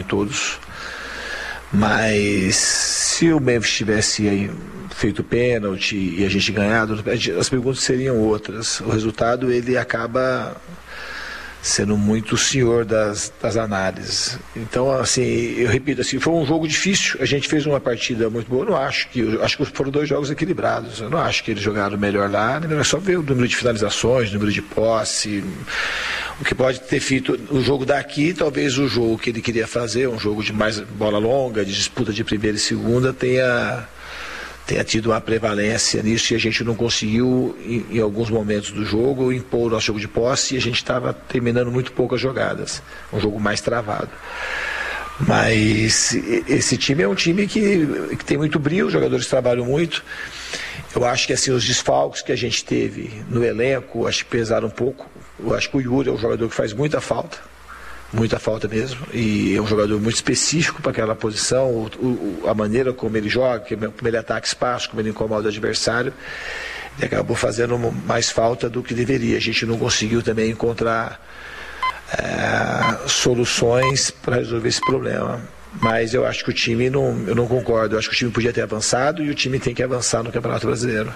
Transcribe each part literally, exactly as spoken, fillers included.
todos. Mas se o Memphis tivesse aí feito pênalti e a gente ganhado, as perguntas seriam outras. O resultado, ele acaba sendo muito o senhor das, das análises. Então, assim, eu repito, assim, foi um jogo difícil, a gente fez uma partida muito boa, eu não acho que, eu acho que foram dois jogos equilibrados, eu não acho que eles jogaram melhor lá, é só ver o número de finalizações, o número de posse, o que pode ter feito o jogo daqui, talvez o jogo que ele queria fazer, um jogo de mais bola longa, de disputa de primeira e segunda, tenha... tenha tido uma prevalência nisso e a gente não conseguiu, em, em alguns momentos do jogo, impor o nosso jogo de posse e a gente estava terminando muito poucas jogadas, um jogo mais travado. Mas esse time é um time que, que tem muito brilho, os jogadores trabalham muito. Eu acho que assim, os desfalques que a gente teve no elenco, acho que pesaram um pouco. Eu acho que o Yuri é um jogador que faz muita falta. Muita falta mesmo, e é um jogador muito específico para aquela posição, o, o, a maneira como ele joga, como ele ataca espaço, como ele incomoda o adversário, ele acabou fazendo mais falta do que deveria. A gente não conseguiu também encontrar é, soluções para resolver esse problema, mas eu acho que o time, não, eu não concordo, eu acho que o time podia ter avançado e o time tem que avançar no Campeonato Brasileiro.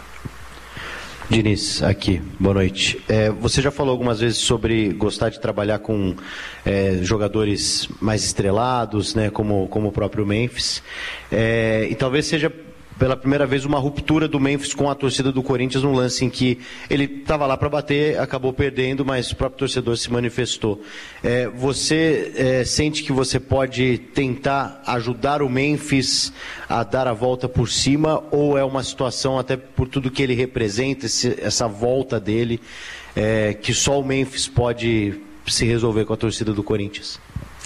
Diniz, aqui, boa noite. É, você já falou algumas vezes sobre gostar de trabalhar com é, jogadores mais estrelados, né, como, como o próprio Memphis, é, e talvez seja pela primeira vez uma ruptura do Memphis com a torcida do Corinthians, num lance em que ele estava lá para bater, acabou perdendo, mas o próprio torcedor se manifestou. É, você é, sente que você pode tentar ajudar o Memphis a dar a volta por cima, ou é uma situação, até por tudo que ele representa, esse, essa volta dele, é, que só o Memphis pode se resolver com a torcida do Corinthians?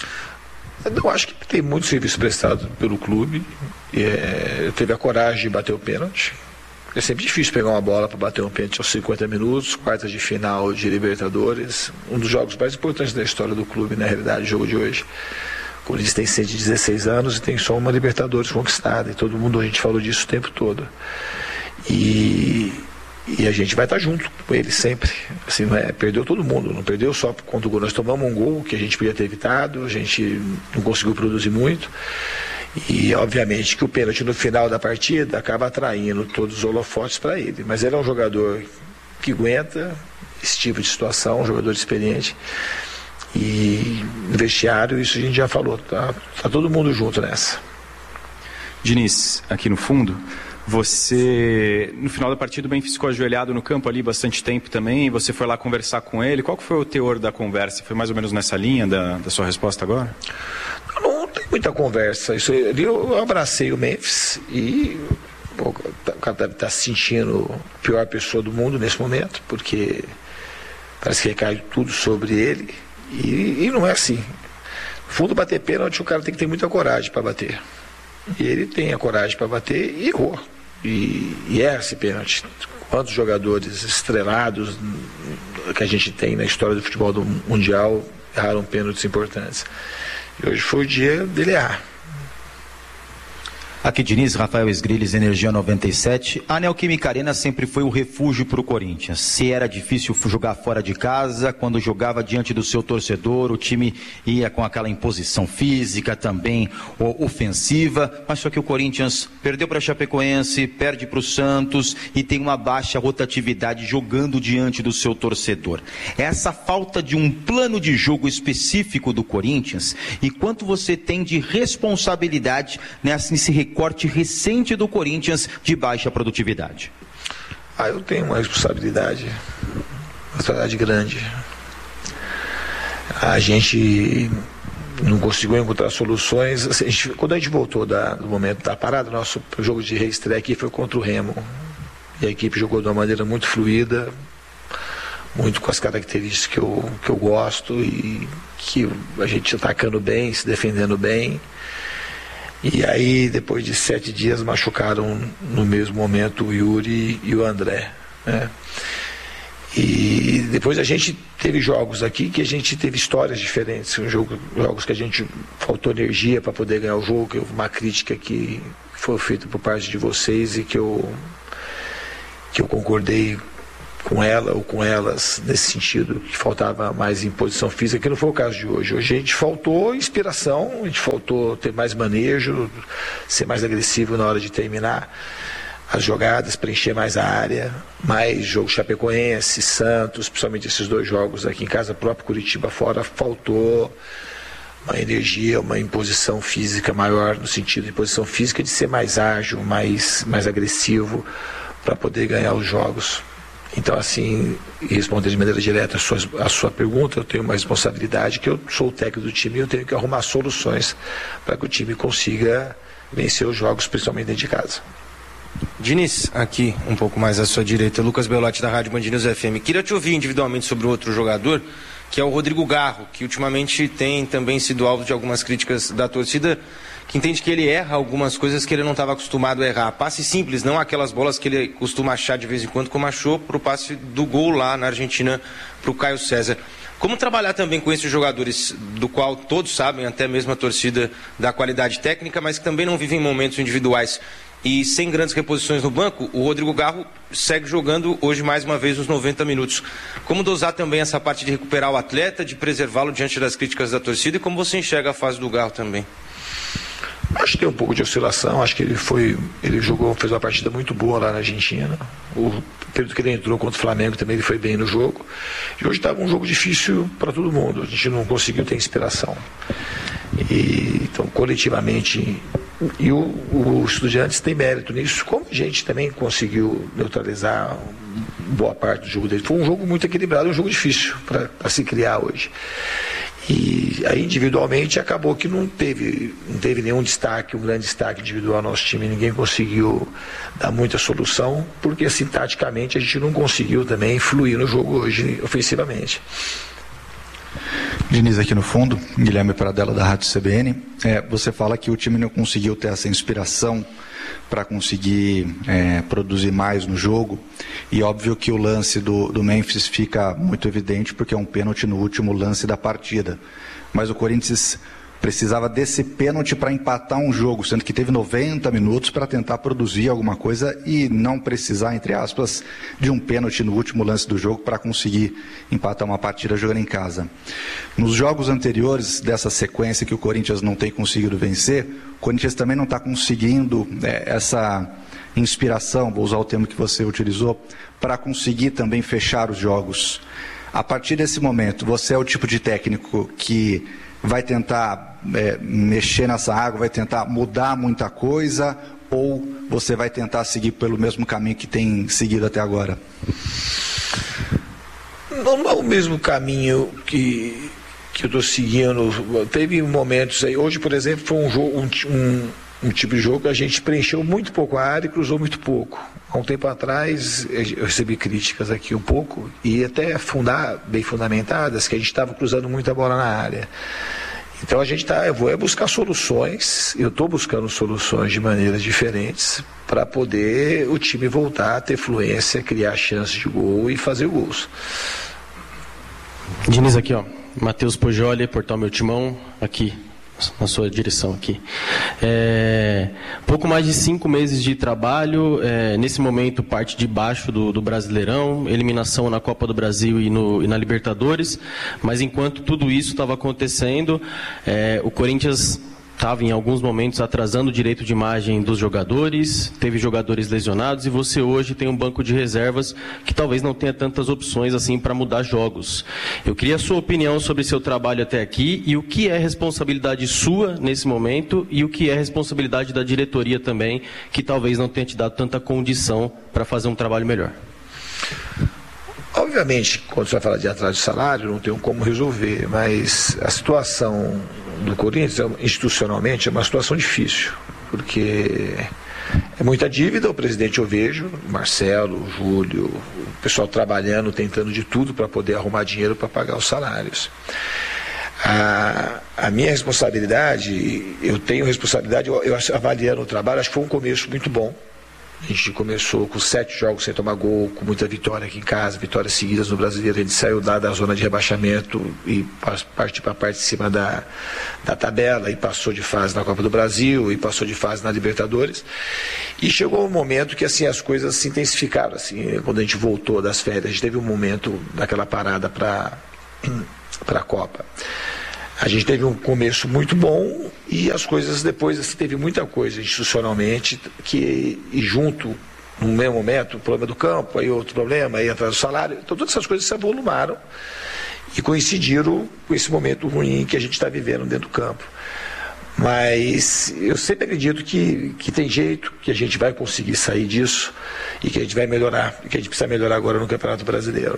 Eu acho que tem muito serviço prestado pelo clube. É, teve a coragem de bater o pênalti. É sempre difícil pegar uma bola para bater um pênalti aos cinquenta minutos, quartas de final de Libertadores, um dos jogos mais importantes da história do clube, na realidade, o jogo de hoje. O Corinthians tem cento e dezesseis anos e tem só uma Libertadores conquistada, e todo mundo, a gente falou disso o tempo todo. E, e a gente vai estar junto com ele sempre. Assim, não é, perdeu todo mundo, não perdeu só contra o gol. Nós tomamos um gol que a gente podia ter evitado, a gente não conseguiu produzir muito. E obviamente que o pênalti no final da partida acaba atraindo todos os holofotes para ele. Mas ele é um jogador que aguenta esse tipo de situação, um jogador experiente. E no vestiário, isso a gente já falou, tá, tá todo mundo junto nessa. Diniz, aqui no fundo, você, no final da partida, o Memphis ficou ajoelhado no campo ali bastante tempo também, você foi lá conversar com ele. Qual que foi o teor da conversa? Foi mais ou menos nessa linha da, da sua resposta agora? Não, não tem muita conversa. Isso, eu abracei o Memphis e pô, o cara deve estar se sentindo a pior pessoa do mundo nesse momento, porque parece que recai tudo sobre ele. E, e não é assim. No fundo, bater pênalti, o cara tem que ter muita coragem para bater. E ele tem a coragem para bater e errou. E, e é esse pênalti. Quantos jogadores estrelados que a gente tem na história do futebol do mundial erraram pênaltis importantes. E hoje foi o dia dele errar. Aqui Diniz, Rafael Esgrilles, Energia noventa e sete. A Neoquímica Arena sempre foi um refúgio para o Corinthians. Se era difícil jogar fora de casa, quando jogava diante do seu torcedor, o time ia com aquela imposição física, também ofensiva, mas só que o Corinthians perdeu para a Chapecoense, perde para o Santos e tem uma baixa rotatividade jogando diante do seu torcedor. Essa falta de um plano de jogo específico do Corinthians, e quanto você tem de responsabilidade nesse recurso corte recente do Corinthians de baixa produtividade? Ah, eu tenho uma responsabilidade, uma responsabilidade grande. A gente não conseguiu encontrar soluções. Assim, a gente, quando a gente voltou da, do momento da parada, nosso jogo de reestreia aqui foi contra o Remo. E a equipe jogou de uma maneira muito fluida, muito com as características que eu, que eu gosto, e que a gente atacando bem, se defendendo bem. E aí, depois de sete dias, machucaram no mesmo momento o Yuri e o André, né? E depois a gente teve jogos aqui que a gente teve histórias diferentes, um jogo, jogos que a gente faltou energia para poder ganhar o jogo, que uma crítica que foi feita por parte de vocês e que eu, que eu concordei com ela ou com elas, nesse sentido, que faltava mais imposição física, que não foi o caso de hoje. Hoje a gente faltou inspiração, a gente faltou ter mais manejo, ser mais agressivo na hora de terminar as jogadas, preencher mais a área, mais jogo Chapecoense, Santos, principalmente esses dois jogos aqui em casa, próprio Curitiba fora, faltou uma energia, uma imposição física maior, no sentido de imposição física de ser mais ágil, mais, mais agressivo, para poder ganhar os jogos. Então, assim, e responder de maneira direta a sua, a sua pergunta, eu tenho uma responsabilidade que eu sou o técnico do time e eu tenho que arrumar soluções para que o time consiga vencer os jogos, principalmente dentro de casa. Diniz, aqui um pouco mais à sua direita, Lucas Belotti da Rádio Band News F M. Queria te ouvir individualmente sobre um outro jogador, que é o Rodrigo Garro, que ultimamente tem também sido alvo de algumas críticas da torcida, que entende que ele erra algumas coisas que ele não estava acostumado a errar. Passe simples, não aquelas bolas que ele costuma achar de vez em quando, como achou para o passe do gol lá na Argentina para o Caio César. Como trabalhar também com esses jogadores, do qual todos sabem, até mesmo a torcida, da qualidade técnica, mas que também não vivem momentos individuais? E sem grandes reposições no banco, o Rodrigo Garro segue jogando hoje mais uma vez os noventa minutos. Como dosar também essa parte de recuperar o atleta, de preservá-lo diante das críticas da torcida, e como você enxerga a fase do Garro também? Acho que tem um pouco de oscilação, acho que ele foi, ele jogou, fez uma partida muito boa lá na Argentina. O período que ele entrou contra o Flamengo também ele foi bem no jogo. E hoje estava um jogo difícil para todo mundo, a gente não conseguiu ter inspiração. E, então, coletivamente, e o, o Estudiantes tem mérito nisso, como a gente também conseguiu neutralizar boa parte do jogo dele. Foi um jogo muito equilibrado, um jogo difícil para se criar hoje. E aí individualmente acabou que não teve, não teve nenhum destaque, um grande destaque individual no nosso time, ninguém conseguiu dar muita solução, porque assim, taticamente a gente não conseguiu também fluir no jogo hoje ofensivamente. Diniz, aqui no fundo, Guilherme Pradella da Rádio C B N, é, você fala que o time não conseguiu ter essa inspiração para conseguir é, produzir mais no jogo, e óbvio que o lance do, do Memphis fica muito evidente porque é um pênalti no último lance da partida, mas o Corinthians precisava desse pênalti para empatar um jogo, sendo que teve noventa minutos para tentar produzir alguma coisa e não precisar, entre aspas, de um pênalti no último lance do jogo para conseguir empatar uma partida jogando em casa. Nos jogos anteriores dessa sequência que o Corinthians não tem conseguido vencer, o Corinthians também não está conseguindo é, essa inspiração, vou usar o termo que você utilizou, para conseguir também fechar os jogos. A partir desse momento, você é o tipo de técnico que vai tentar é, mexer nessa água, vai tentar mudar muita coisa, ou você vai tentar seguir pelo mesmo caminho que tem seguido até agora? Não é o mesmo caminho que, que eu estou seguindo. Teve momentos aí, hoje, por exemplo, foi um, jogo, um, um, um tipo de jogo que a gente preencheu muito pouco a área e cruzou muito pouco. Há um tempo atrás, eu recebi críticas aqui um pouco, e até fundar, bem fundamentadas, que a gente estava cruzando muita bola na área. Então a gente está, eu vou é buscar soluções, eu estou buscando soluções de maneiras diferentes para poder o time voltar a ter fluência, criar chances de gol e fazer gols. Diniz, aqui ó, Matheus Pojoli, Portal Meu Timão, aqui na sua direção aqui. É, pouco mais de cinco meses de trabalho, é, nesse momento parte de baixo do, do Brasileirão, eliminação na Copa do Brasil e, no, e na Libertadores, mas enquanto tudo isso estava acontecendo, é, o Corinthians estava em alguns momentos atrasando o direito de imagem dos jogadores, teve jogadores lesionados, e você hoje tem um banco de reservas que talvez não tenha tantas opções assim para mudar jogos. Eu queria a sua opinião sobre seu trabalho até aqui e o que é responsabilidade sua nesse momento e o que é responsabilidade da diretoria também, que talvez não tenha te dado tanta condição para fazer um trabalho melhor. Obviamente, quando você vai falar de atraso de salário, não tem como resolver, mas a situação do Corinthians, institucionalmente, é uma situação difícil, porque é muita dívida, o presidente eu vejo, o Marcelo, o Júlio, o pessoal trabalhando, tentando de tudo para poder arrumar dinheiro para pagar os salários. A, a minha responsabilidade, eu tenho responsabilidade, eu, eu avaliando o trabalho, acho que foi um começo muito bom, A gente começou com sete jogos sem tomar gol, com muita vitória aqui em casa, vitórias seguidas no Brasileiro. A gente saiu da, da zona de rebaixamento e partiu para a parte de cima da, da tabela, e passou de fase na Copa do Brasil, e passou de fase na Libertadores. E chegou um momento que assim, as coisas se intensificaram. Assim, quando a gente voltou das férias, a gente teve um momento daquela parada para a Copa. A gente teve um começo muito bom e as coisas depois, assim, teve muita coisa institucionalmente que, e junto, no mesmo momento, o problema do campo, aí outro problema, aí atrás do salário. Então todas essas coisas se avolumaram e coincidiram com esse momento ruim que a gente está vivendo dentro do campo. Mas eu sempre acredito que, que tem jeito, que a gente vai conseguir sair disso e que a gente vai melhorar, e que a gente precisa melhorar agora no Campeonato Brasileiro.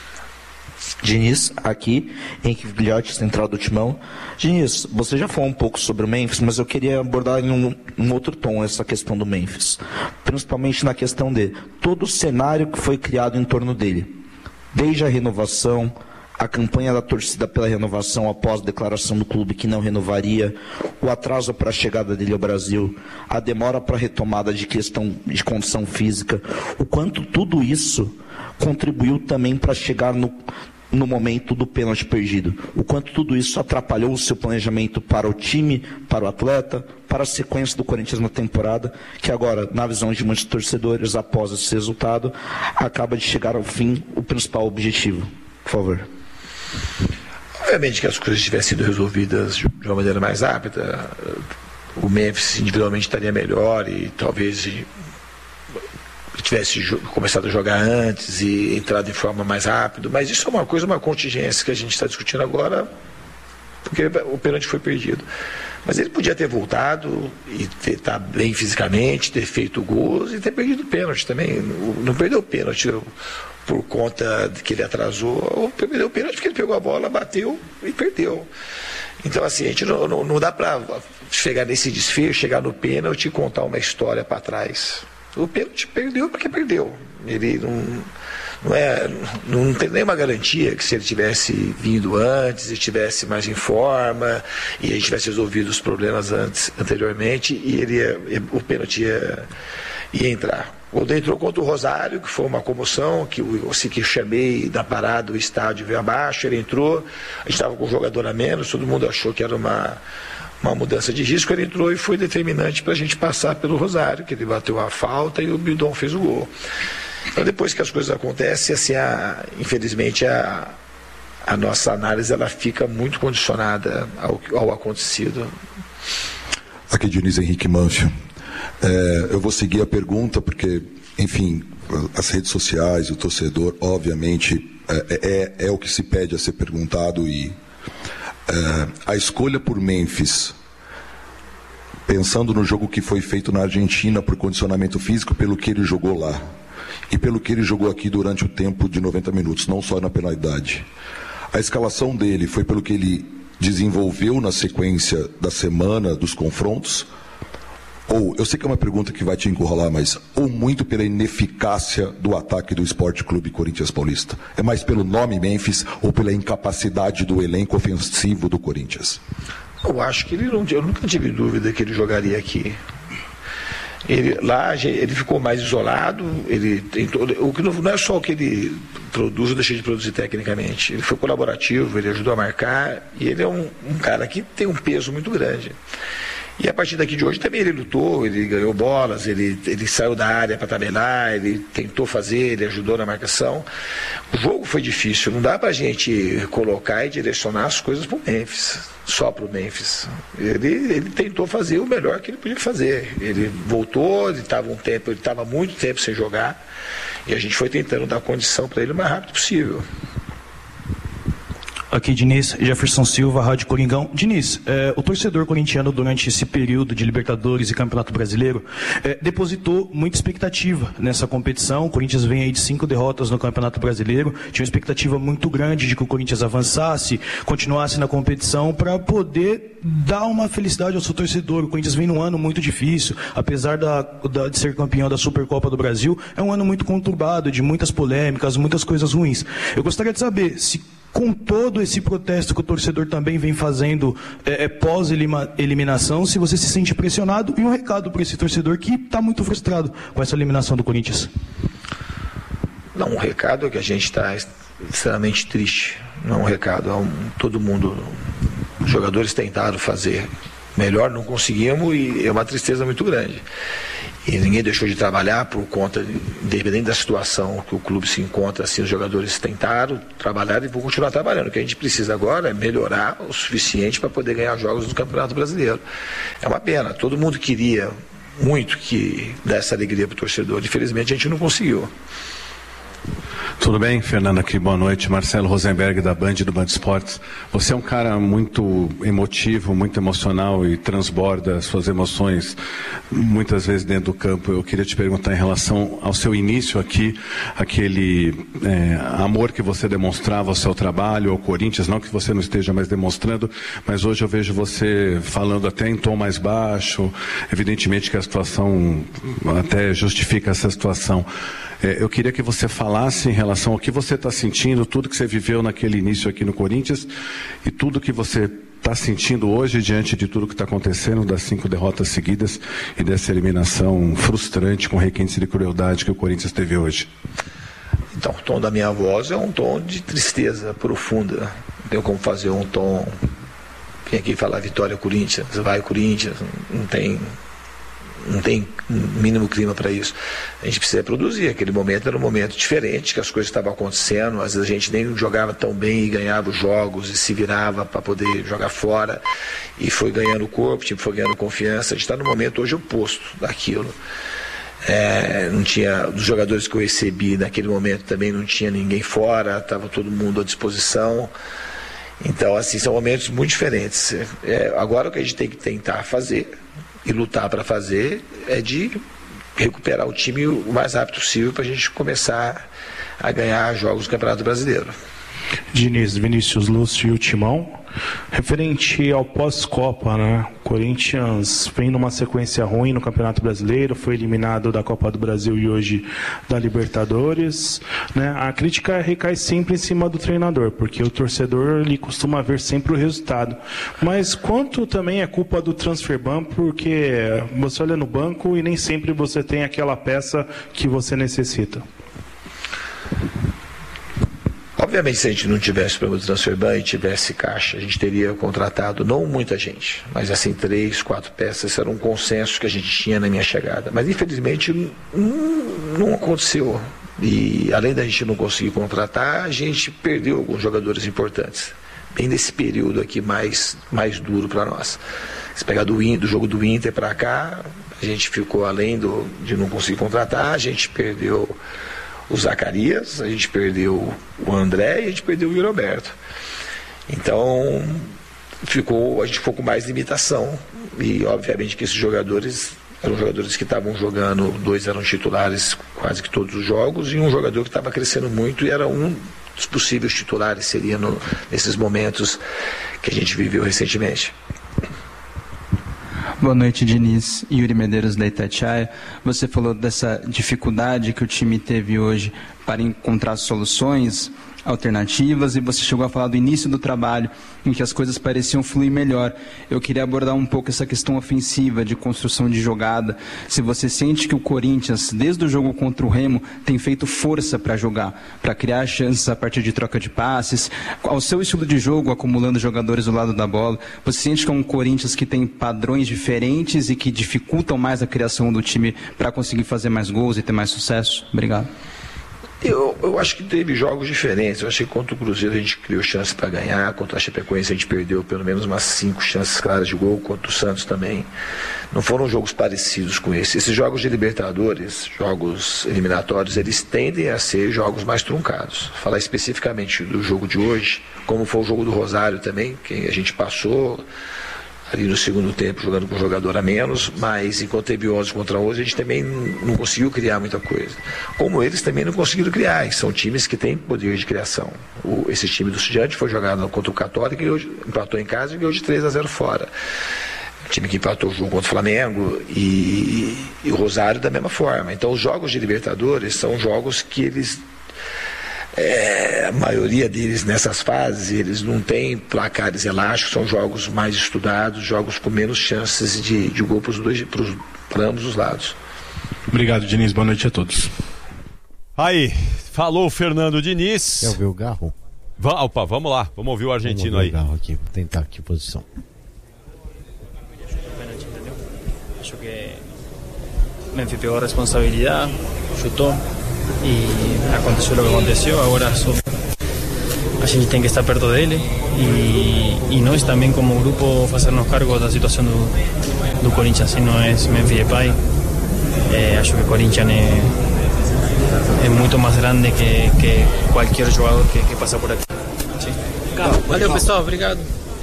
Diniz, aqui, Henrique Vigliotti, central do Timão. Diniz, você já falou um pouco sobre o Memphis, mas eu queria abordar em um, um outro tom essa questão do Memphis. Principalmente na questão de todo o cenário que foi criado em torno dele. Desde a renovação, a campanha da torcida pela renovação após a declaração do clube que não renovaria, o atraso para a chegada dele ao Brasil, a demora para a retomada de questão de condição física, o quanto tudo isso contribuiu também para chegar no, no momento do pênalti perdido. O quanto tudo isso atrapalhou o seu planejamento para o time, para o atleta, para a sequência do Corinthians na temporada, que agora, na visão de muitos torcedores, após esse resultado, acaba de chegar ao fim o principal objetivo. Por favor. Obviamente que as coisas tivessem sido resolvidas de uma maneira mais rápida, o Memphis individualmente estaria melhor e talvez tivesse começado a jogar antes e entrado de forma mais rápida, mas isso é uma coisa, uma contingência que a gente está discutindo agora, porque o pênalti foi perdido. Mas ele podia ter voltado e ter tá bem fisicamente, ter feito gols e ter perdido o pênalti também. Não perdeu o pênalti por conta de que ele atrasou, ou perdeu o pênalti porque ele pegou a bola, bateu e perdeu. Então, assim, a gente não, não, não dá para chegar nesse desfecho, chegar no pênalti e contar uma história para trás. O pênalti perdeu porque perdeu. Ele não, não, é, não tem nenhuma garantia que se ele tivesse vindo antes, e tivesse mais em forma, e a gente tivesse resolvido os problemas antes, anteriormente, e ele ia, o pênalti ia, ia entrar. Quando entrou contra o Rosário, que foi uma comoção, que eu assim, que chamei da parada, o estádio veio abaixo, ele entrou, a gente estava com um jogador a menos, todo mundo achou que era uma... uma mudança de risco, ele entrou e foi determinante para a gente passar pelo Rosário, que ele bateu a falta e o Bidon fez o gol. Então, depois que as coisas acontecem, assim, a, infelizmente, a, a nossa análise ela fica muito condicionada ao, ao acontecido. Aqui, Diniz Henrique Manfio. É, eu vou seguir a pergunta, porque, enfim, as redes sociais, o torcedor, obviamente, é, é, é o que se pede a ser perguntado e Uh, a escolha por Memphis, pensando no jogo que foi feito na Argentina por condicionamento físico, pelo que ele jogou lá e pelo que ele jogou aqui durante o tempo de noventa minutos, não só na penalidade. A escalação dele foi pelo que ele desenvolveu na sequência da semana dos confrontos, ou, eu sei que é uma pergunta que vai te encurralar, mas ou muito pela ineficácia do ataque do Sport Clube Corinthians Paulista? É mais pelo nome Memphis ou pela incapacidade do elenco ofensivo do Corinthians? Eu acho que ele não, eu nunca tive dúvida que ele jogaria aqui. Ele, lá ele ficou mais isolado, ele tentou, o que não, não é só o que ele produz ou deixa de produzir tecnicamente, ele foi colaborativo, ele ajudou a marcar, e ele é um, um cara que tem um peso muito grande. E a partir daqui de hoje também ele lutou, ele ganhou bolas, ele, ele saiu da área para tabelar, ele tentou fazer, ele ajudou na marcação. O jogo foi difícil, não dá para a gente colocar e direcionar as coisas para o Memphis, só para o Memphis. Ele, ele tentou fazer o melhor que ele podia fazer. Ele voltou, ele estava um tempo, ele estava muito tempo sem jogar, e a gente foi tentando dar condição para ele o mais rápido possível. Aqui, Diniz, Jefferson Silva, Rádio Coringão. Diniz, é, o torcedor corintiano, durante esse período de Libertadores e Campeonato Brasileiro, é, depositou muita expectativa nessa competição. O Corinthians vem aí de cinco derrotas no Campeonato Brasileiro. Tinha uma expectativa muito grande de que o Corinthians avançasse, continuasse na competição para poder dar uma felicidade ao seu torcedor. O Corinthians vem num ano muito difícil, apesar da, da, de ser campeão da Supercopa do Brasil, é um ano muito conturbado, de muitas polêmicas, muitas coisas ruins. Eu gostaria de saber se com todo esse protesto que o torcedor também vem fazendo é, pós-eliminação, se você se sente pressionado, e um recado para esse torcedor que está muito frustrado com essa eliminação do Corinthians. Não, um recado é que a gente está extremamente triste. Não é um recado, é um, todo mundo, os jogadores tentaram fazer melhor, não conseguimos, e é uma tristeza muito grande. E ninguém deixou de trabalhar por conta, independente da situação que o clube se encontra, assim, os jogadores tentaram trabalhar e vão continuar trabalhando. O que a gente precisa agora é melhorar o suficiente para poder ganhar jogos do Campeonato Brasileiro. É uma pena, todo mundo queria muito que desse alegria para o torcedor, infelizmente a gente não conseguiu. Tudo bem, Fernando aqui, boa noite. Marcelo Rosenberg, da Band, do Band Esportes. Você é um cara muito emotivo, muito emocional e transborda suas emoções muitas vezes dentro do campo. Eu queria te perguntar em relação ao seu início aqui, aquele é, amor que você demonstrava ao seu trabalho, ao Corinthians, não que você não esteja mais demonstrando, mas hoje eu vejo você falando até em tom mais baixo. Evidentemente que a situação até justifica essa situação. É, eu queria que você falasse em relação ao que você está sentindo, tudo que você viveu naquele início aqui no Corinthians e tudo que você está sentindo hoje diante de tudo que está acontecendo, das cinco derrotas seguidas e dessa eliminação frustrante com requintes de crueldade que o Corinthians teve hoje. Então, o tom da minha voz é um tom de tristeza profunda. Não tem como fazer um tom... Vem aqui falar vitória Corinthians, vai Corinthians, não tem... Não tem mínimo clima para isso. A gente precisa produzir. Aquele momento era um momento diferente, que as coisas estavam acontecendo. Às vezes a gente nem jogava tão bem e ganhava os jogos e se virava para poder jogar fora. E foi ganhando corpo, tipo, foi ganhando confiança. A gente está no momento hoje oposto daquilo. É, não tinha, dos jogadores que eu recebi naquele momento também não tinha ninguém fora, estava todo mundo à disposição. Então, assim, são momentos muito diferentes. É, agora o que a gente tem que tentar fazer e lutar para fazer é de recuperar o time o mais rápido possível para a gente começar a ganhar jogos do Campeonato Brasileiro. Diniz, Vinícius Lúcio e o Timão. Referente ao pós-Copa, né? O Corinthians vem numa sequência ruim no Campeonato Brasileiro, foi eliminado da Copa do Brasil e hoje da Libertadores, né? A crítica recai sempre em cima do treinador, porque o torcedor ele costuma ver sempre o resultado. Mas quanto também é culpa do Transferban, porque você olha no banco e nem sempre você tem aquela peça que você necessita. Obviamente, se a gente não tivesse problema do Transferban e tivesse caixa, a gente teria contratado não muita gente, mas assim, três, quatro peças. Esse era um consenso que a gente tinha na minha chegada. Mas, infelizmente, não, não aconteceu. E, além da gente não conseguir contratar, a gente perdeu alguns jogadores importantes. Bem nesse período aqui mais, mais duro para nós. Se pegar do, do jogo do Inter para cá, a gente ficou, além do, de não conseguir contratar, a gente perdeu o Zacarias, a gente perdeu o André e a gente perdeu o Yuri Alberto. Então, ficou, a gente ficou com mais limitação. E, obviamente, que esses jogadores eram jogadores que estavam jogando, dois eram titulares quase que todos os jogos, e um jogador que estava crescendo muito e era um dos possíveis titulares, seria no, nesses momentos que a gente viveu recentemente. Boa noite, Diniz. Yuri Medeiros, da Itatiaia. Você falou dessa dificuldade que o time teve hoje para encontrar soluções alternativas, e você chegou a falar do início do trabalho, em que as coisas pareciam fluir melhor. Eu queria abordar um pouco essa questão ofensiva, de construção de jogada. Se você sente que o Corinthians, desde o jogo contra o Remo, tem feito força para jogar, para criar chances a partir de troca de passes, ao seu estilo de jogo, acumulando jogadores do lado da bola, você sente que é um Corinthians que tem padrões diferentes e que dificultam mais a criação do time para conseguir fazer mais gols e ter mais sucesso? Obrigado. Eu, eu acho que teve jogos diferentes. Eu achei que contra o Cruzeiro a gente criou chances para ganhar, contra a Chapecoense a gente perdeu pelo menos umas cinco chances claras de gol, contra o Santos também. Não foram jogos parecidos com esse. Esses jogos de Libertadores, jogos eliminatórios, eles tendem a ser jogos mais truncados. Falar especificamente do jogo de hoje, como foi o jogo do Rosário também, que a gente passou ali no segundo tempo jogando com um jogador a menos, mas enquanto teve onze contra onze, a gente também não conseguiu criar muita coisa. Como eles também não conseguiram criar, e são times que têm poder de criação. O, esse time do Estudiante foi jogado contra o Católico e hoje empatou em casa e ganhou de três a zero fora. O time que empatou o jogo contra o Flamengo e, e o Rosário da mesma forma. Então os jogos de Libertadores são jogos que eles É, a maioria deles nessas fases, eles não têm placares elásticos, são jogos mais estudados, jogos com menos chances de, de gol para ambos os lados. Obrigado, Diniz. Boa noite a todos. Aí, falou o Fernando Diniz. Quer ouvir o Garro? Va- Opa, vamos lá, vamos ouvir o argentino vamos ouvir aí. O Garro aqui, vou tentar aqui posição. Acho que Memphis pegó responsabilidad, chutó y aconteció lo que aconteció. Ahora só a gente tem que estar perto dele e, e nós também como grupo fazernos cargo da situação do, do Corinthians. Se não é Memphis Depay, é, acho que o Corinthians é, é muito mais grande que, que qualquer jogador que, que passa por aqui. Valeu, pessoal, obrigado.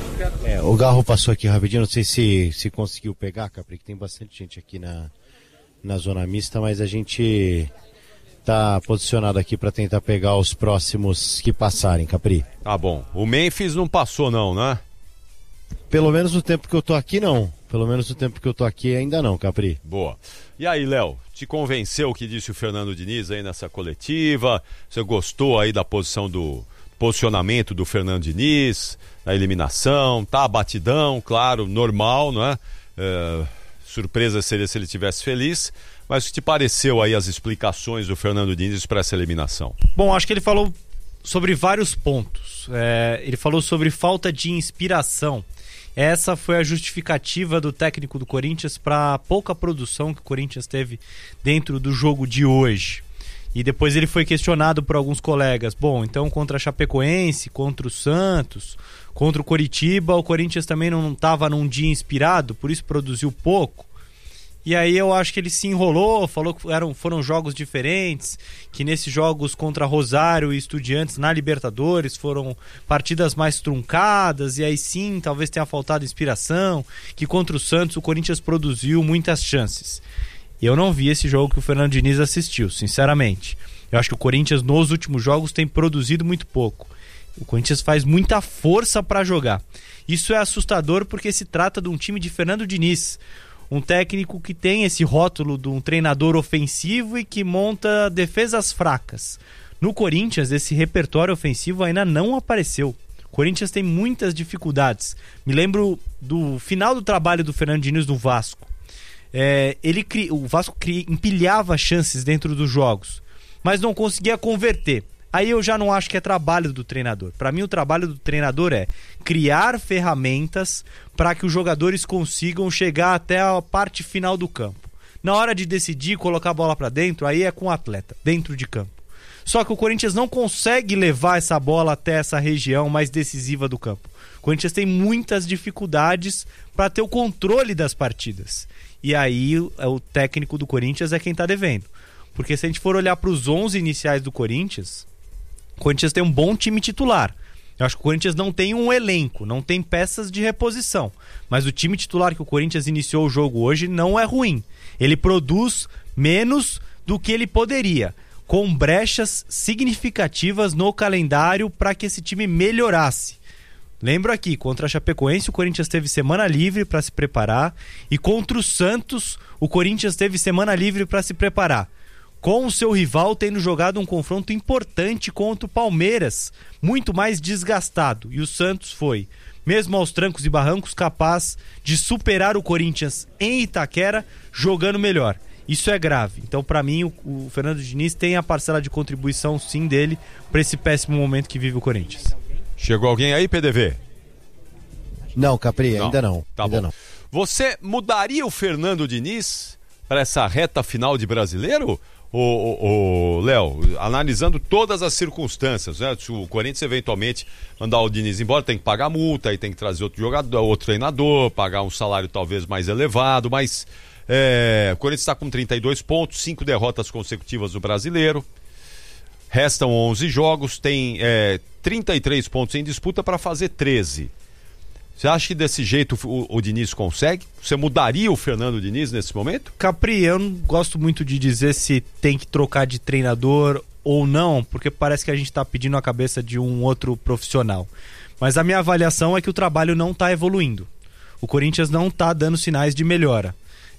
É, o Garro passou aqui rapidinho, não sei se, se conseguiu pegar, Capri, que tem bastante gente aqui na, na zona mista, mas a gente tá posicionado aqui para tentar pegar os próximos que passarem, Capri. Tá bom, o Memphis não passou não, né? Pelo menos no tempo que eu tô aqui, não. Pelo menos no tempo que eu tô aqui, ainda não, Capri. Boa. E aí, Léo, te convenceu o que disse o Fernando Diniz aí nessa coletiva? Você gostou aí da posição do posicionamento do Fernando Diniz, na eliminação, tá batidão, claro, normal, não é? É, surpresa seria se ele estivesse feliz, mas o que te pareceu aí as explicações do Fernando Diniz para essa eliminação? Bom, acho que ele falou sobre vários pontos. É, ele falou sobre falta de inspiração. Essa foi a justificativa do técnico do Corinthians para a pouca produção que o Corinthians teve dentro do jogo de hoje. E depois ele foi questionado por alguns colegas. Bom, então contra a Chapecoense, contra o Santos, contra o Coritiba, o Corinthians também não estava num dia inspirado, por isso produziu pouco. E aí eu acho que ele se enrolou, falou que eram, foram jogos diferentes, que nesses jogos contra Rosário e Estudiantes na Libertadores foram partidas mais truncadas, e aí sim talvez tenha faltado inspiração, que contra o Santos o Corinthians produziu muitas chances. Eu não vi esse jogo que o Fernando Diniz assistiu, sinceramente. Eu acho que o Corinthians nos últimos jogos tem produzido muito pouco. O Corinthians faz muita força para jogar. Isso é assustador porque se trata de um time de Fernando Diniz, um técnico que tem esse rótulo de um treinador ofensivo e que monta defesas fracas. No Corinthians, esse repertório ofensivo ainda não apareceu. O Corinthians tem muitas dificuldades. Me lembro do final do trabalho do Fernando Diniz no Vasco. É, ele cri... O Vasco cri... empilhava chances dentro dos jogos, mas não conseguia converter. Aí eu já não acho que é trabalho do treinador. Para mim o trabalho do treinador é criar ferramentas para que os jogadores consigam chegar até a parte final do campo. Na hora de decidir colocar a bola para dentro, aí é com o atleta, dentro de campo. Só que o Corinthians não consegue levar essa bola até essa região mais decisiva do campo. O Corinthians tem muitas dificuldades para ter o controle das partidas. E aí o técnico do Corinthians é quem está devendo. Porque se a gente for olhar para os onze iniciais do Corinthians, o Corinthians tem um bom time titular. Eu acho que o Corinthians não tem um elenco, não tem peças de reposição. Mas o time titular que o Corinthians iniciou o jogo hoje não é ruim. Ele produz menos do que ele poderia, com brechas significativas no calendário para que esse time melhorasse. Lembro aqui, contra a Chapecoense o Corinthians teve semana livre para se preparar, e contra o Santos o Corinthians teve semana livre para se preparar, com o seu rival tendo jogado um confronto importante contra o Palmeiras, muito mais desgastado, e o Santos foi, mesmo aos trancos e barrancos, capaz de superar o Corinthians em Itaquera, jogando melhor. Isso é grave. Então, para mim, o, o Fernando Diniz tem a parcela de contribuição, sim, dele para esse péssimo momento que vive o Corinthians. Chegou alguém aí, P D V? Não, Capri, não. ainda não. Tá ainda bom. não. Você mudaria o Fernando Diniz para essa reta final de Brasileiro? Ô, Léo, analisando todas as circunstâncias, né? Se o Corinthians eventualmente mandar o Diniz embora, tem que pagar multa, aí tem que trazer outro jogador, outro treinador, pagar um salário talvez mais elevado, mas é, o Corinthians está com trinta e dois pontos, cinco derrotas consecutivas no Brasileiro. Restam onze jogos, tem é, trinta e três pontos em disputa para fazer treze. Você acha que desse jeito o, o Diniz consegue? Você mudaria o Fernando Diniz nesse momento? Capri, eu não gosto muito de dizer se tem que trocar de treinador ou não, porque parece que a gente está pedindo a cabeça de um outro profissional. Mas a minha avaliação é que o trabalho não está evoluindo. O Corinthians não está dando sinais de melhora.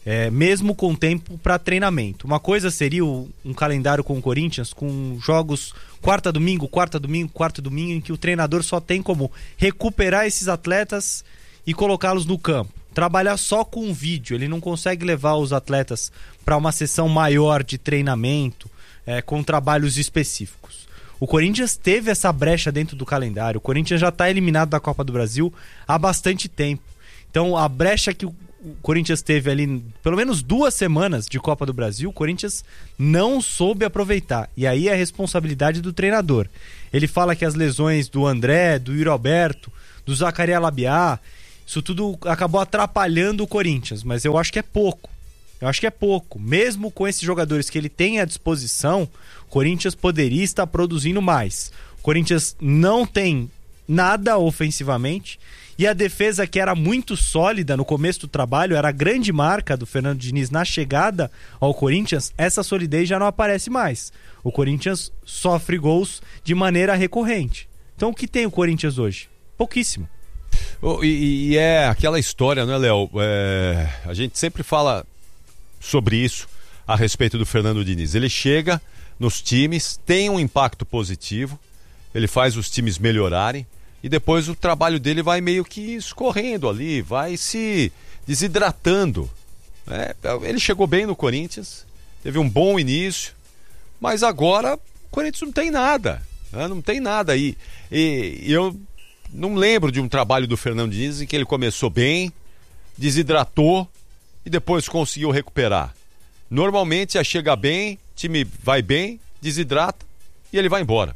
É, mesmo com tempo para treinamento. Uma coisa seria o, um calendário com o Corinthians, com jogos quarta, domingo, quarta, domingo, quarta, domingo, em que o treinador só tem como recuperar esses atletas e colocá-los no campo. Trabalhar só com um vídeo, ele não consegue levar os atletas para uma sessão maior de treinamento, é, com trabalhos específicos. O Corinthians teve essa brecha dentro do calendário. O Corinthians já está eliminado da Copa do Brasil há bastante tempo. Então a brecha que o O Corinthians teve ali pelo menos duas semanas de Copa do Brasil, o Corinthians não soube aproveitar. E aí é a responsabilidade do treinador. Ele fala que as lesões do André, do Yuri Alberto, do Zacarias Labiá, isso tudo acabou atrapalhando o Corinthians, mas eu acho que é pouco. Eu acho que é pouco. Mesmo com esses jogadores que ele tem à disposição, o Corinthians poderia estar produzindo mais. O Corinthians não tem nada ofensivamente. E a defesa, que era muito sólida no começo do trabalho, era a grande marca do Fernando Diniz na chegada ao Corinthians, essa solidez já não aparece mais. O Corinthians sofre gols de maneira recorrente. Então o que tem o Corinthians hoje? Pouquíssimo. Oh, e, e é aquela história, né, Léo? É, a gente sempre fala sobre isso a respeito do Fernando Diniz. Ele chega nos times, tem um impacto positivo, ele faz os times melhorarem, e depois o trabalho dele vai meio que escorrendo ali, vai se desidratando. É, ele chegou bem no Corinthians, teve um bom início, mas agora o Corinthians não tem nada, né? Não tem nada aí. E, e eu não lembro de um trabalho do Fernando Diniz em que ele começou bem, desidratou e depois conseguiu recuperar. Normalmente é chega bem, time vai bem, desidrata e ele vai embora.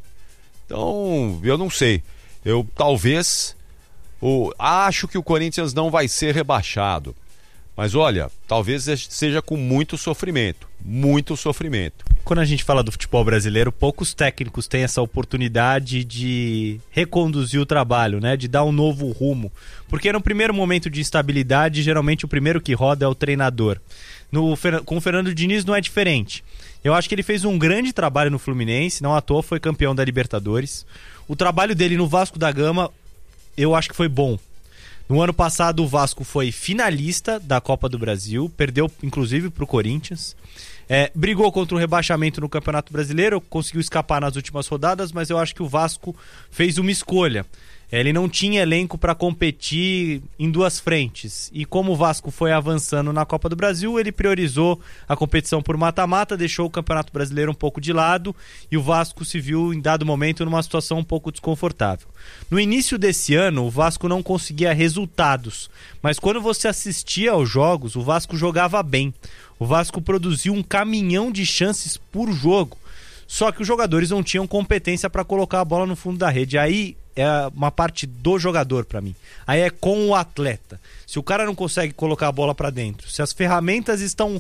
Então, eu não sei. Eu talvez o, acho que o Corinthians não vai ser rebaixado. Mas olha, talvez seja com muito sofrimento. Muito sofrimento. Quando a gente fala do futebol brasileiro, poucos técnicos têm essa oportunidade de reconduzir o trabalho, né? De dar um novo rumo. Porque no primeiro momento de instabilidade, geralmente o primeiro que roda é o treinador. No, com o Fernando Diniz não é diferente. Eu acho que ele fez um grande trabalho no Fluminense, não à toa foi campeão da Libertadores. O trabalho dele no Vasco da Gama, eu acho que foi bom. No ano passado o Vasco foi finalista da Copa do Brasil, perdeu inclusive para o Corinthians. É, brigou contra o rebaixamento no Campeonato Brasileiro, conseguiu escapar nas últimas rodadas, mas eu acho que o Vasco fez uma escolha. Ele não tinha elenco para competir em duas frentes. E como o Vasco foi avançando na Copa do Brasil, ele priorizou a competição por mata-mata, deixou o Campeonato Brasileiro um pouco de lado e o Vasco se viu em dado momento numa situação um pouco desconfortável. No início desse ano, o Vasco não conseguia resultados, mas quando você assistia aos jogos, o Vasco jogava bem. O Vasco produziu um caminhão de chances por jogo, só que os jogadores não tinham competência para colocar a bola no fundo da rede. Aí é uma parte do jogador para mim. Aí é com o atleta. Se o cara não consegue colocar a bola para dentro, se as ferramentas estão,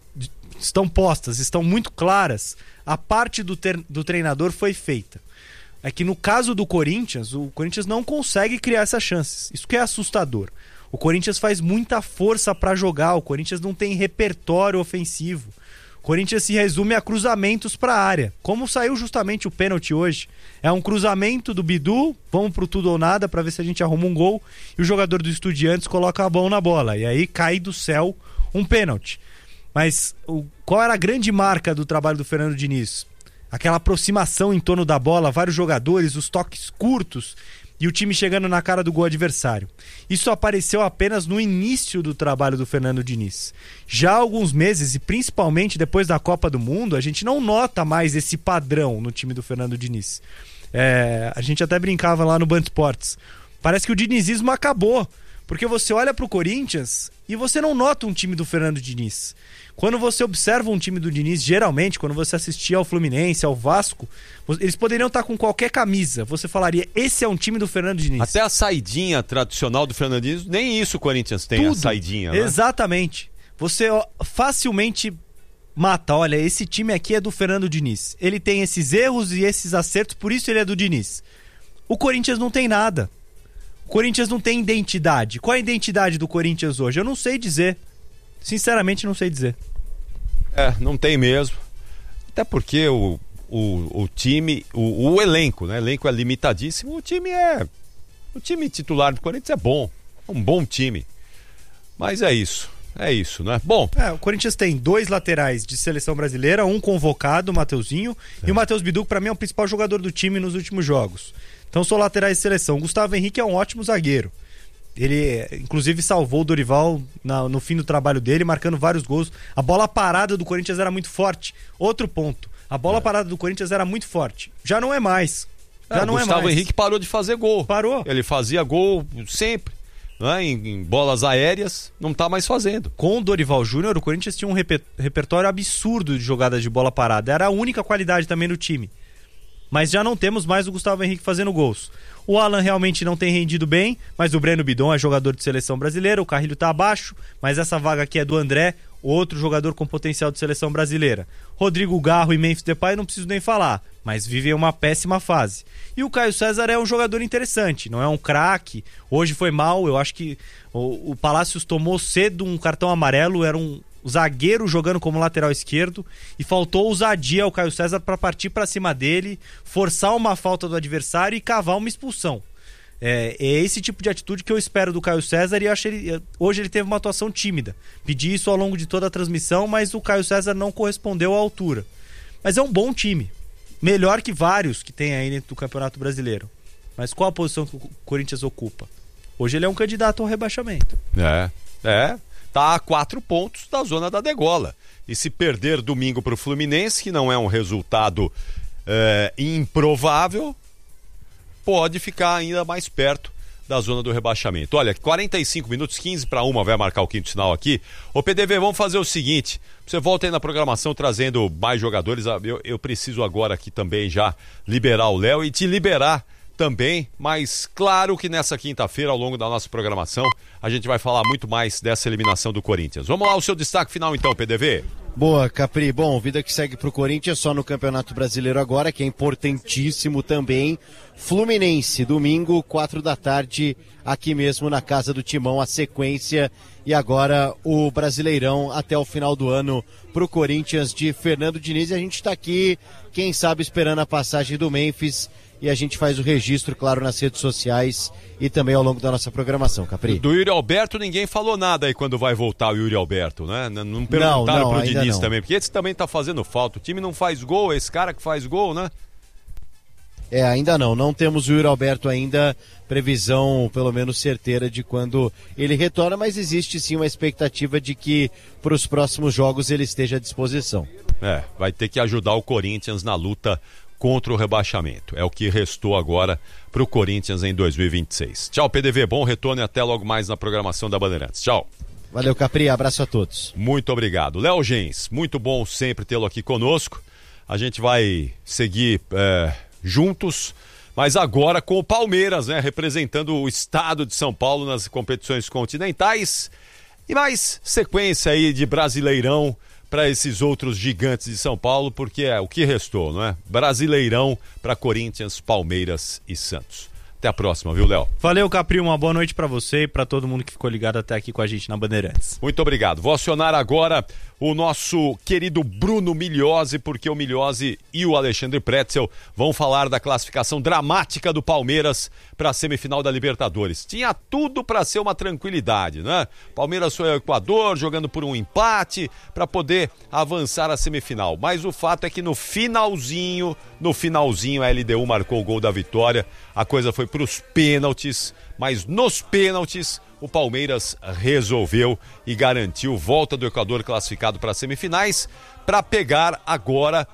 estão postas, estão muito claras, a parte do, ter, do treinador foi feita. É que no caso do Corinthians, o Corinthians não consegue criar essas chances. Isso que é assustador. O Corinthians faz muita força para jogar, o Corinthians não tem repertório ofensivo. O Corinthians se resume a cruzamentos para a área. Como saiu justamente o pênalti hoje. É um cruzamento do Bidu, vamos pro tudo ou nada para ver se a gente arruma um gol, e o jogador do Estudiantes coloca a mão na bola. E aí cai do céu um pênalti. Mas o, qual era a grande marca do trabalho do Fernando Diniz? Aquela aproximação em torno da bola, vários jogadores, os toques curtos e o time chegando na cara do gol adversário. Isso apareceu apenas no início do trabalho do Fernando Diniz. Já há alguns meses, e principalmente depois da Copa do Mundo, a gente não nota mais esse padrão no time do Fernando Diniz. É, a gente até brincava lá no Band Esportes. Parece que o dinizismo acabou, porque você olha pro Corinthians e você não nota um time do Fernando Diniz. Quando você observa um time do Diniz, geralmente, quando você assistia ao Fluminense, ao Vasco, eles poderiam estar com qualquer camisa. Você falaria, esse é um time do Fernando Diniz. Até a saidinha tradicional do Fernando Diniz, nem isso o Corinthians tem, Tudo. a saidinha. Né? Exatamente. Você ó, facilmente mata, olha, esse time aqui é do Fernando Diniz. Ele tem esses erros e esses acertos, por isso ele é do Diniz. O Corinthians não tem nada. O Corinthians não tem identidade. Qual é a identidade do Corinthians hoje? Eu não sei dizer. Sinceramente, não sei dizer. É, não tem mesmo. Até porque o, o, o time, o, o elenco, né? O elenco é limitadíssimo. O time é... O time titular do Corinthians é bom. É um bom time. Mas é isso. é isso, né? Bom. É, o Corinthians tem dois laterais de seleção brasileira, um convocado, o Mateuzinho, é. e o Matheus Bidu, que pra mim é o principal jogador do time nos últimos jogos. Então são laterais de seleção. O Gustavo Henrique é um ótimo zagueiro. Ele, inclusive, salvou o Dorival na, no fim do trabalho dele, marcando vários gols. A bola parada do Corinthians era muito forte. Outro ponto, a bola é. parada do Corinthians era muito forte. Já não é mais. Já é, não o Gustavo é mais. Henrique parou de fazer gol. Parou. Ele fazia gol sempre, né, em, em bolas aéreas, não tá mais fazendo. Com o Dorival Júnior, o Corinthians tinha um reper, repertório absurdo de jogadas de bola parada. Era a única qualidade também do time. Mas já não temos mais o Gustavo Henrique fazendo gols. O Alan realmente não tem rendido bem, mas o Breno Bidon é jogador de seleção brasileira, o Carrilho tá abaixo, mas essa vaga aqui é do André, outro jogador com potencial de seleção brasileira. Rodrigo Garro e Memphis Depay não preciso nem falar, mas vivem uma péssima fase. E o Caio César é um jogador interessante, não é um craque, hoje foi mal, eu acho que o, o Palácios tomou cedo um cartão amarelo, era um zagueiro jogando como lateral esquerdo e faltou ousadia ao Caio César para partir para cima dele, forçar uma falta do adversário e cavar uma expulsão. É, é esse tipo de atitude que eu espero do Caio César e eu acho ele, hoje ele teve uma atuação tímida. Pedi isso ao longo de toda a transmissão, mas o Caio César não correspondeu à altura. Mas é um bom time, melhor que vários que tem aí dentro do Campeonato Brasileiro. Mas qual a posição que o Corinthians ocupa? Hoje ele é um candidato ao rebaixamento. É, é. Tá a quatro pontos da zona da degola. E se perder domingo para o Fluminense, que não é um resultado é, improvável, pode ficar ainda mais perto da zona do rebaixamento. Olha, quarenta e cinco minutos, quinze para uma vai marcar o quinto sinal aqui. Ô P D V, vamos fazer o seguinte, você volta aí na programação trazendo mais jogadores. Eu, eu preciso agora aqui também já liberar o Léo e te liberar também, mas claro que nessa quinta-feira, ao longo da nossa programação, a gente vai falar muito mais dessa eliminação do Corinthians. Vamos lá, o seu destaque final então, P D V. Boa, Capri. Bom, vida que segue pro Corinthians só no Campeonato Brasileiro agora, que é importantíssimo também. Fluminense, domingo, quatro da tarde, aqui mesmo na casa do Timão, a sequência. E agora o Brasileirão até o final do ano pro Corinthians de Fernando Diniz. E a gente tá aqui, quem sabe, esperando a passagem do Memphis. E a gente faz o registro, claro, nas redes sociais e também ao longo da nossa programação, Capri. Do Yuri Alberto ninguém falou nada aí quando vai voltar o Yuri Alberto, né? Não perguntaram não, não, pro Diniz não. também, porque esse também tá fazendo falta. O time não faz gol, é esse cara que faz gol, né? É, ainda não. Não temos o Yuri Alberto ainda, previsão pelo menos certeira de quando ele retorna, mas existe sim uma expectativa de que para os próximos jogos ele esteja à disposição. É, vai ter que ajudar o Corinthians na luta contra o rebaixamento. É o que restou agora para o Corinthians em dois mil e vinte e seis. Tchau, P D V. Bom retorno e até logo mais na programação da Bandeirantes. Tchau. Valeu, Capri. Abraço a todos. Muito obrigado. Léo Gens, muito bom sempre tê-lo aqui conosco. A gente vai seguir é, juntos, mas agora com o Palmeiras, né? Representando o estado de São Paulo nas competições continentais. E mais sequência aí de Brasileirão para esses outros gigantes de São Paulo, porque é o que restou, não é? Brasileirão para Corinthians, Palmeiras e Santos. Até a próxima, viu, Léo? Valeu, Capri, uma boa noite para você e para todo mundo que ficou ligado até aqui com a gente na Bandeirantes. Muito obrigado. Vou acionar agora o nosso querido Bruno Migliozzi, porque o Migliozzi e o Alexandre Pretzel vão falar da classificação dramática do Palmeiras para a semifinal da Libertadores. Tinha tudo para ser uma tranquilidade, né? Palmeiras foi ao Equador, jogando por um empate para poder avançar à semifinal. Mas o fato é que no finalzinho, no finalzinho a L D U marcou o gol da vitória. A coisa foi para os pênaltis, mas nos pênaltis o Palmeiras resolveu e garantiu volta do Equador classificado para as semifinais para pegar agora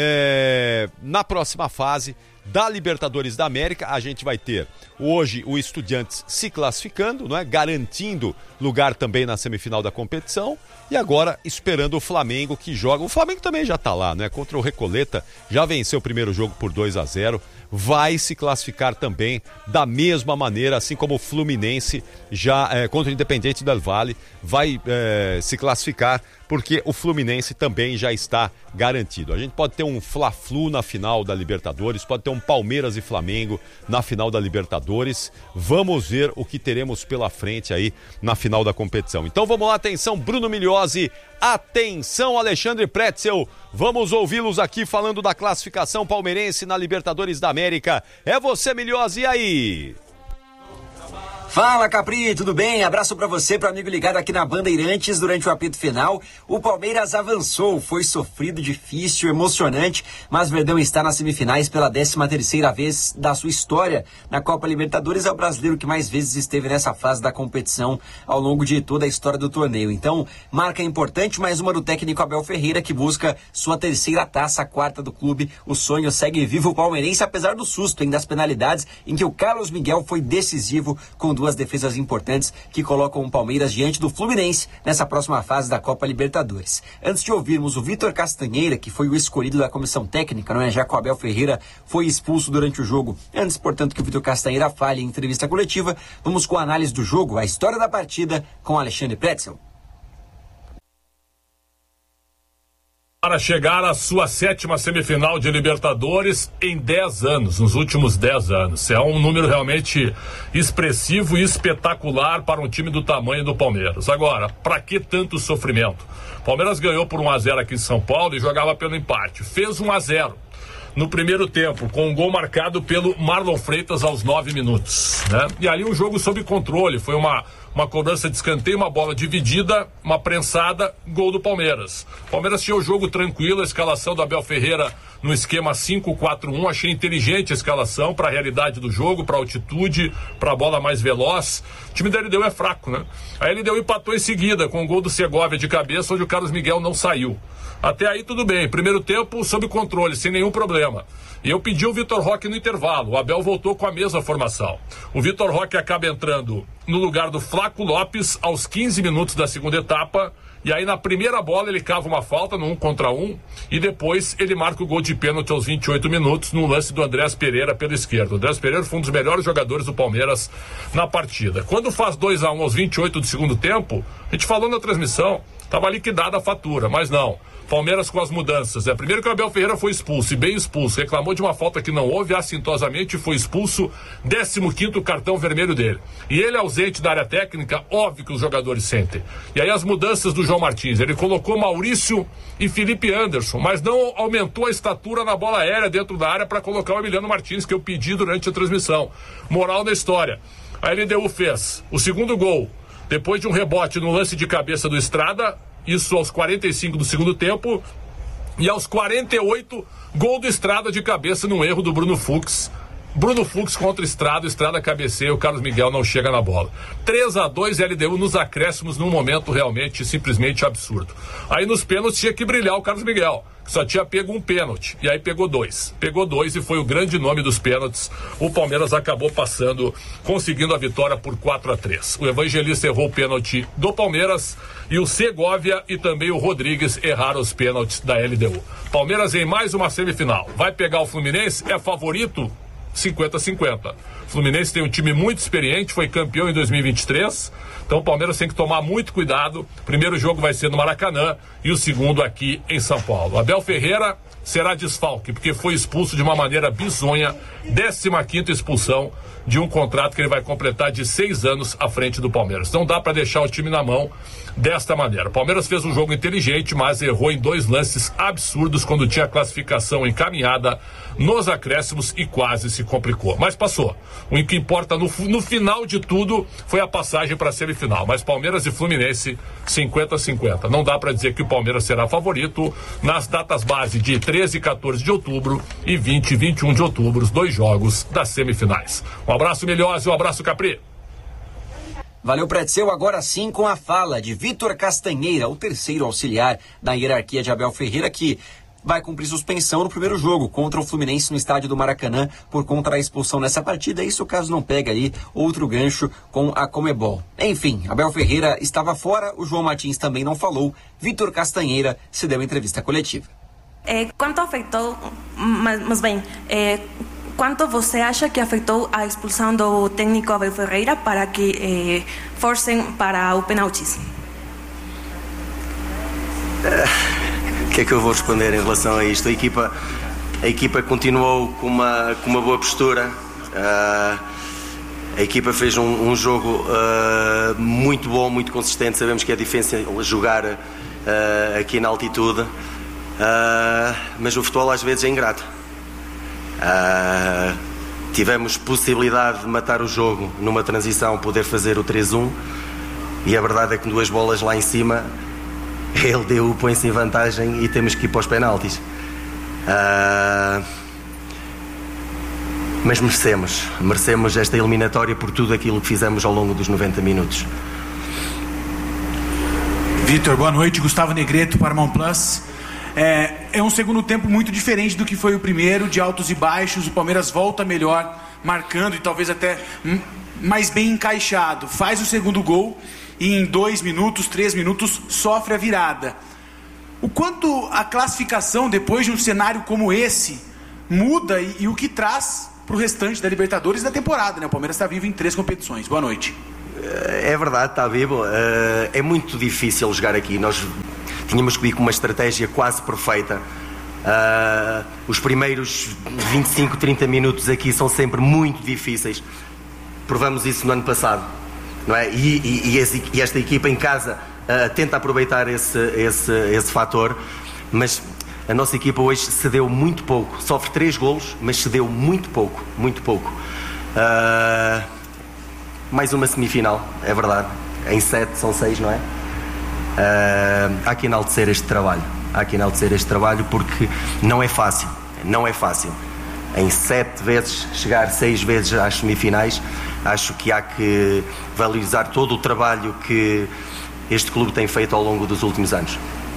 é, na próxima fase da Libertadores da América. A gente vai ter hoje o Estudiantes se classificando, não é? Garantindo lugar também na semifinal da competição, e agora esperando o Flamengo, que joga, o Flamengo também já está lá, né? Contra o Recoleta, já venceu o primeiro jogo por dois a zero, vai se classificar também da mesma maneira, assim como o Fluminense já é, contra o Independiente del Valle vai é, se classificar, porque o Fluminense também já está garantido. A gente pode ter um Fla-Flu na final da Libertadores, pode ter um Palmeiras e Flamengo na final da Libertadores. Vamos ver o que teremos pela frente aí na final da competição. Então vamos lá, atenção Bruno Migliozzi, atenção Alexandre Pretzel, vamos ouvi-los aqui falando da classificação palmeirense na Libertadores da América. É você, Migliozzi, e aí? Fala, Capri, tudo bem? Abraço pra você, pro amigo ligado aqui na Bandeirantes. Durante o apito final, o Palmeiras avançou. Foi sofrido, difícil, emocionante, mas Verdão está nas semifinais pela décima terceira vez da sua história. Na Copa Libertadores é o brasileiro que mais vezes esteve nessa fase da competição ao longo de toda a história do torneio. Então, marca importante, mais uma do técnico Abel Ferreira, que busca sua terceira taça, a quarta do clube. O sonho segue vivo o palmeirense, apesar do susto, hein, das penalidades, em que o Carlos Miguel foi decisivo com duas duas defesas importantes que colocam o Palmeiras diante do Fluminense nessa próxima fase da Copa Libertadores. Antes de ouvirmos o Vitor Castanheira, que foi o escolhido da comissão técnica, não é? Já que o Abel Ferreira foi expulso durante o jogo. Antes, portanto, que o Vitor Castanheira fale em entrevista coletiva, vamos com a análise do jogo, a história da partida, com Alexandre Pretzel. Para chegar à sua sétima semifinal de Libertadores em dez anos, nos últimos dez anos. É um número realmente expressivo e espetacular para um time do tamanho do Palmeiras. Agora, para que tanto sofrimento? Palmeiras ganhou por um a zero aqui em São Paulo e jogava pelo empate. Fez um a zero no primeiro tempo, com um gol marcado pelo Marlon Freitas aos nove minutos, né? E ali um jogo sob controle, foi uma, uma cobrança de escanteio, uma bola dividida, uma prensada, gol do Palmeiras. Palmeiras tinha o jogo tranquilo, a escalação do Abel Ferreira no esquema cinco quatro um, achei inteligente a escalação para a realidade do jogo, para a altitude, para a bola mais veloz. O time da L D U é fraco, né? A L D U empatou em seguida com o gol do Segovia de cabeça, onde o Carlos Miguel não saiu. Até aí tudo bem, primeiro tempo sob controle, sem nenhum problema. E eu pedi o Vitor Roque no intervalo, o Abel voltou com a mesma formação. O Vitor Roque acaba entrando no lugar do Flaco Lopes aos quinze minutos da segunda etapa, e aí na primeira bola ele cava uma falta no um contra um, e depois ele marca o gol de pênalti aos vinte e oito minutos, no lance do Andrés Pereira pela esquerda. O Andrés Pereira foi um dos melhores jogadores do Palmeiras na partida. Quando faz dois a um aos vinte e oito do segundo tempo, a gente falou na transmissão, estava liquidada a fatura, mas não. Palmeiras com as mudanças. É, primeiro que o Abel Ferreira foi expulso, e bem expulso. Reclamou de uma falta que não houve, assintosamente foi expulso. décimo quinto cartão vermelho dele. E ele ausente da área técnica, óbvio que os jogadores sentem. E aí as mudanças do João Martins. Ele colocou Maurício e Felipe Anderson, mas não aumentou a estatura na bola aérea dentro da área para colocar o Emiliano Martins, que eu pedi durante a transmissão. Moral da história. A L D U fez o segundo gol, depois de um rebote no lance de cabeça do Estrada, isso aos quarenta e cinco do segundo tempo, e aos quarenta e oito, gol do Estrada de cabeça num erro do Bruno Fux. Bruno Fux contra Estrada, Estrada cabeceia, o Carlos Miguel não chega na bola. três a dois L D U nos acréscimos num momento realmente, simplesmente absurdo. Aí nos pênaltis tinha que brilhar o Carlos Miguel, que só tinha pego um pênalti, e aí pegou dois. Pegou dois e foi o grande nome dos pênaltis. O Palmeiras acabou passando, conseguindo a vitória por quatro a três. O Evangelista errou o pênalti do Palmeiras e o Segovia e também o Rodrigues erraram os pênaltis da L D U. Palmeiras em mais uma semifinal. Vai pegar o Fluminense, é favorito cinquenta a cinquenta. O Fluminense tem um time muito experiente, foi campeão em dois mil e vinte e três, então o Palmeiras tem que tomar muito cuidado. O primeiro jogo vai ser no Maracanã e o segundo aqui em São Paulo. Abel Ferreira será desfalque, porque foi expulso de uma maneira bizonha, décima quinta expulsão de um contrato que ele vai completar de seis anos à frente do Palmeiras. Não dá para deixar o time na mão desta maneira. O Palmeiras fez um jogo inteligente, mas errou em dois lances absurdos quando tinha a classificação encaminhada nos acréscimos e quase se complicou. Mas passou. O que importa no, no final de tudo foi a passagem para a semifinal. Mas Palmeiras e Fluminense, cinquenta a cinquenta. Não dá para dizer que o Palmeiras será favorito nas datas base de treze e quatorze de outubro e vinte e vinte e um de outubro, os dois jogos das semifinais. Um abraço, Milhose, um abraço, Capri. Valeu, Pretzel. Agora sim com a fala de Vitor Castanheira, o terceiro auxiliar da hierarquia de Abel Ferreira, que vai cumprir suspensão no primeiro jogo contra o Fluminense no estádio do Maracanã por conta da expulsão nessa partida. Isso caso não pegue aí outro gancho com a Conmebol. Enfim, Abel Ferreira estava fora, o João Martins também não falou. Vitor Castanheira se deu entrevista coletiva. É, quanto afetou, mas, mas bem, é, quanto você acha que afetou a expulsão do técnico Abel Ferreira para que eh, forcem para o penaltis? O que é que eu vou responder em relação a isto? A equipa, a equipa continuou com uma, com uma boa postura. Uh, a equipa fez um, um jogo uh, muito bom, muito consistente. Sabemos que é difícil jogar uh, aqui na altitude, uh, mas o futebol às vezes é ingrato. Uh, tivemos possibilidade de matar o jogo numa transição, poder fazer o três um, e a verdade é que duas bolas lá em cima ele deu, põe-se em vantagem e temos que ir para os penaltis. Uh, mas merecemos merecemos esta eliminatória por tudo aquilo que fizemos ao longo dos noventa minutos. Vitor, boa noite. Gustavo Negreto, Paramount Plus. É, é um segundo tempo muito diferente do que foi o primeiro, de altos e baixos. O Palmeiras volta melhor, marcando e talvez até mais bem encaixado. Faz o segundo gol e em dois minutos, três minutos, sofre a virada. O quanto a classificação, depois de um cenário como esse, muda e, e o que traz para o restante da Libertadores da temporada, né? O Palmeiras está vivo em três competições. Boa noite. É verdade, está vivo. É muito difícil jogar aqui. Nós tínhamos que ir com uma estratégia quase perfeita. Uh, os primeiros vinte e cinco, trinta minutos aqui são sempre muito difíceis. Provamos isso no ano passado, não é? E, e, e, esse, e esta equipa em casa uh, tenta aproveitar esse, esse, esse fator, mas a nossa equipa hoje cedeu muito pouco. Sofre três golos, mas cedeu muito pouco, muito pouco. Uh, mais uma semifinal, é verdade. Em sete são seis, não é? Uh, há que enaltecer este trabalho. Há que enaltecer este trabalho porque não é fácil. Não é fácil. Em sete vezes, chegar seis vezes às semifinais, acho que há que valorizar todo o trabalho que este clube tem feito ao longo dos últimos anos.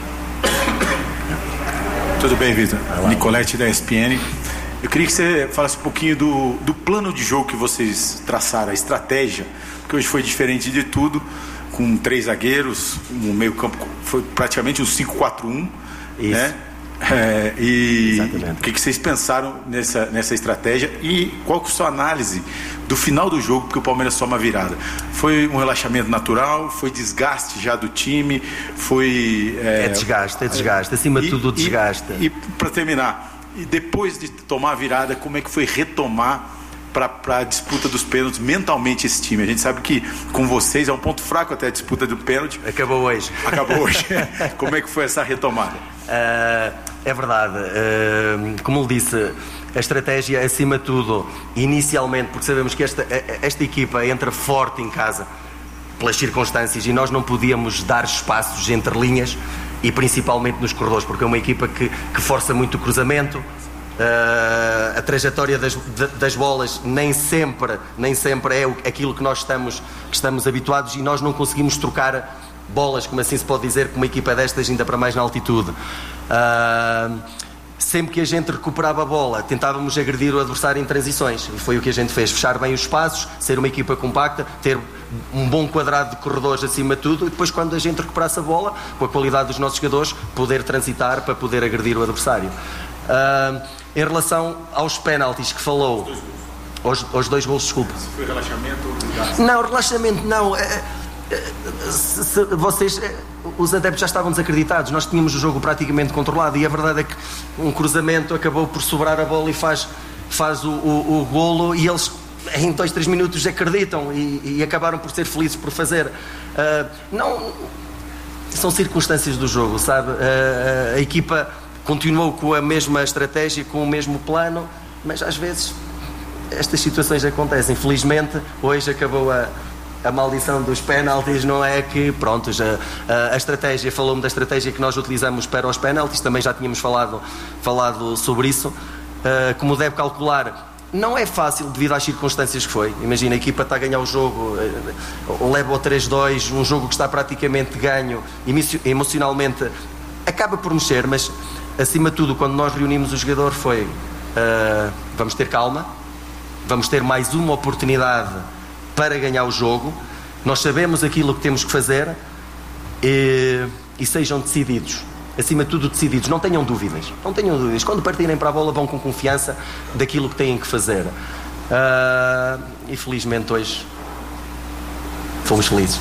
Tudo bem, Vitor? Nicolete da E S P N. Eu queria que você falasse um pouquinho do, do plano de jogo que vocês traçaram, a estratégia, porque hoje foi diferente de tudo, com três zagueiros, um meio campo foi praticamente um cinco quatro um, né? É, e o que, que vocês pensaram nessa, nessa estratégia e qual que é a sua análise do final do jogo, porque o Palmeiras só uma virada? Foi um relaxamento natural? Foi desgaste já do time? Foi... É, é desgaste, é desgaste, acima de tudo desgaste. E, e para terminar, e depois de tomar a virada, como é que foi retomar para a disputa dos pênaltis mentalmente esse time? A gente sabe que com vocês é um ponto fraco até a disputa do pênalti. Acabou hoje. Acabou hoje. Como é que foi essa retomada? Uh, é verdade. Uh, como ele disse, a estratégia acima de tudo, inicialmente, porque sabemos que esta, esta equipa entra forte em casa pelas circunstâncias e nós não podíamos dar espaços entre linhas e principalmente nos corredores, porque é uma equipa que, que força muito o cruzamento. Uh, a trajetória das, das bolas nem sempre, nem sempre é aquilo que nós estamos, que estamos habituados e nós não conseguimos trocar bolas, como assim se pode dizer, com uma equipa destas, ainda para mais na altitude. Uh, sempre que a gente recuperava a bola, tentávamos agredir o adversário em transições e foi o que a gente fez, fechar bem os espaços, ser uma equipa compacta, ter um bom quadrado de corredores acima de tudo e depois quando a gente recuperasse a bola, com a qualidade dos nossos jogadores, poder transitar para poder agredir o adversário. Uh, em relação aos penaltis que falou, aos, aos dois gols, desculpa. Se foi relaxamento ou desgaste? Não, relaxamento não. É, é, se, se, vocês, é, os adeptos já estavam desacreditados. Nós tínhamos o jogo praticamente controlado e a verdade é que um cruzamento acabou por sobrar a bola e faz, faz o, o, o golo e eles em dois, três minutos acreditam e, e acabaram por ser felizes por fazer. Uh, não, são circunstâncias do jogo, sabe? Uh, a equipa continuou com a mesma estratégia, com o mesmo plano, mas às vezes estas situações acontecem. Felizmente, hoje acabou a, a maldição dos penaltis, não é que, pronto, já, a, a estratégia, falou-me da estratégia que nós utilizamos para os penaltis, também já tínhamos falado, falado sobre isso. Uh, como deve calcular, não é fácil devido às circunstâncias que foi. Imagina, a equipa está a ganhar o jogo, uh, leva o três dois, um jogo que está praticamente ganho, emocionalmente acaba por mexer, mas acima de tudo, quando nós reunimos o jogador foi uh, vamos ter calma, vamos ter mais uma oportunidade para ganhar o jogo, nós sabemos aquilo que temos que fazer e, e sejam decididos, acima de tudo decididos, não tenham dúvidas, não tenham dúvidas, quando partirem para a bola vão com confiança daquilo que têm que fazer. Uh, e felizmente hoje fomos felizes.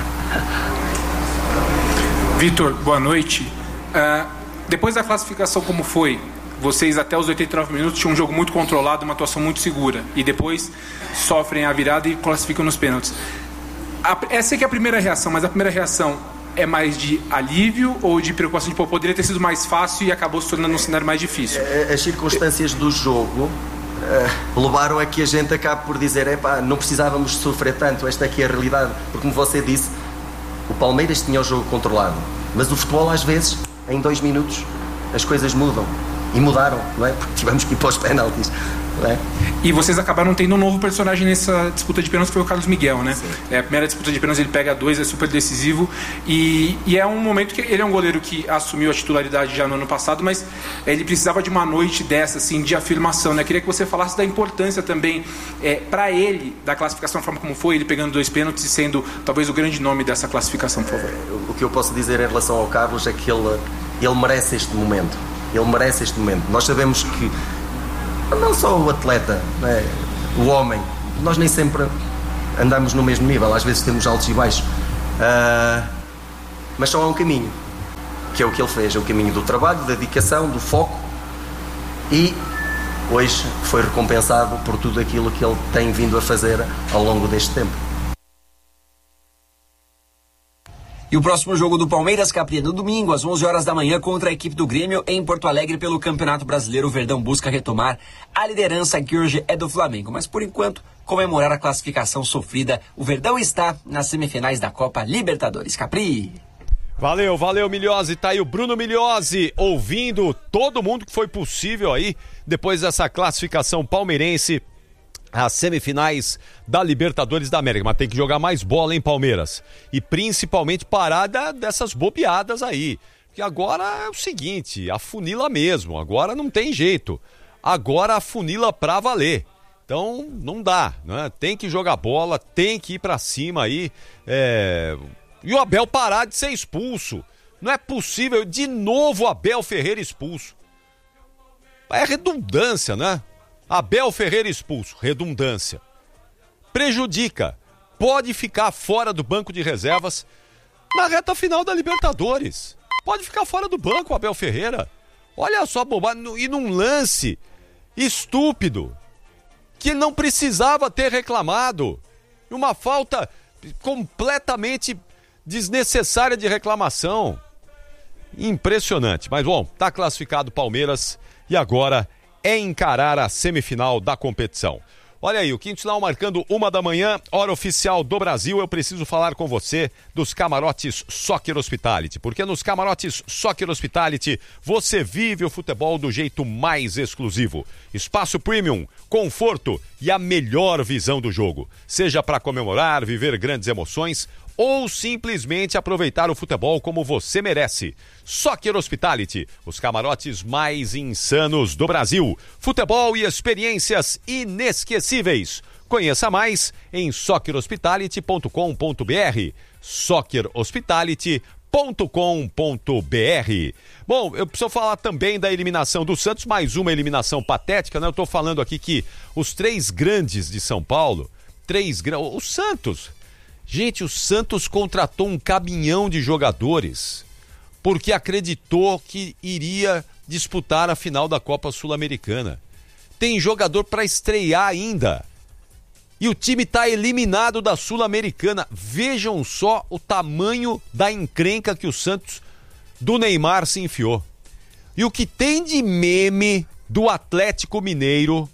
Vitor, boa noite. Uh... Depois da classificação como foi, vocês até os oitenta e nove minutos tinham um jogo muito controlado, uma atuação muito segura e depois sofrem a virada e classificam nos pênaltis. A, essa é que é a primeira reação, mas a primeira reação é mais de alívio ou de preocupação de pô, poderia ter sido mais fácil e acabou se tornando um cenário mais difícil? As circunstâncias do jogo uh, levaram a que a gente acabe por dizer, epá, não precisávamos sofrer tanto, esta aqui é a realidade. Porque, como você disse, o Palmeiras tinha o jogo controlado, mas o futebol às vezes, em dois minutos, as coisas mudam. E mudaram, não é? Porque tivemos que ir para os penaltis. É? E vocês acabaram tendo um novo personagem nessa disputa de pênaltis, que foi o Carlos Miguel, né? É, a primeira disputa de pênaltis ele pega dois, é super decisivo e, e é um momento que ele é um goleiro que assumiu a titularidade já no ano passado, mas ele precisava de uma noite dessa, assim, de afirmação, né? Queria que você falasse da importância também é, para ele, da classificação, da forma como foi, ele pegando dois pênaltis e sendo talvez o grande nome dessa classificação, por favor. O que eu posso dizer em relação ao Carlos é que ele, ele merece este momento, ele merece este momento. Nós sabemos que não só o atleta, né, o homem, nós nem sempre andamos no mesmo nível, às vezes temos altos e baixos, uh, mas só há um caminho, que é o que ele fez, é o caminho do trabalho, da dedicação, do foco, e hoje foi recompensado por tudo aquilo que ele tem vindo a fazer ao longo deste tempo. E o próximo jogo do Palmeiras, Capri, no domingo, às onze horas da manhã, contra a equipe do Grêmio, em Porto Alegre, pelo Campeonato Brasileiro. O Verdão busca retomar a liderança, que hoje é do Flamengo. Mas, por enquanto, comemorar a classificação sofrida. O Verdão está nas semifinais da Copa Libertadores. Capri! Valeu, valeu, Milhose. Tá aí o Bruno Milhose ouvindo todo mundo que foi possível aí, depois dessa classificação palmeirense, as semifinais da Libertadores da América. Mas tem que jogar mais bola, hein, Palmeiras? E principalmente parar da, dessas bobeadas aí. Porque agora é o seguinte, afunila mesmo. Agora não tem jeito. Agora afunila pra valer. Então não dá, né? Tem que jogar bola, tem que ir pra cima aí. É... E o Abel parar de ser expulso. Não é possível. De novo o Abel Ferreira expulso. É redundância, né? Abel Ferreira expulso, redundância. Prejudica, pode ficar fora do banco de reservas na reta final da Libertadores. Pode ficar fora do banco o Abel Ferreira. Olha só a bobagem, e num lance estúpido, que ele não precisava ter reclamado. Uma falta completamente desnecessária de reclamação. Impressionante, mas bom, tá classificado o Palmeiras e agora é encarar a semifinal da competição. Olha aí, o quinto sinal marcando uma da manhã, hora oficial do Brasil. Eu preciso falar com você dos camarotes Soccer Hospitality, porque nos camarotes Soccer Hospitality você vive o futebol do jeito mais exclusivo. Espaço premium, conforto e a melhor visão do jogo. Seja para comemorar, viver grandes emoções ou simplesmente aproveitar o futebol como você merece. Soccer Hospitality, os camarotes mais insanos do Brasil. Futebol e experiências inesquecíveis. Conheça mais em soccer hospitality ponto com ponto b r. soccer hospitality ponto com ponto b r. Bom, eu preciso falar também da eliminação do Santos, mais uma eliminação patética, né? Eu tô falando aqui que os três grandes de São Paulo, três grandes, o Santos... Gente, o Santos contratou um caminhão de jogadores porque acreditou que iria disputar a final da Copa Sul-Americana. Tem jogador para estrear ainda. E o time está eliminado da Sul-Americana. Vejam só o tamanho da encrenca que o Santos do Neymar se enfiou. E o que tem de meme do Atlético Mineiro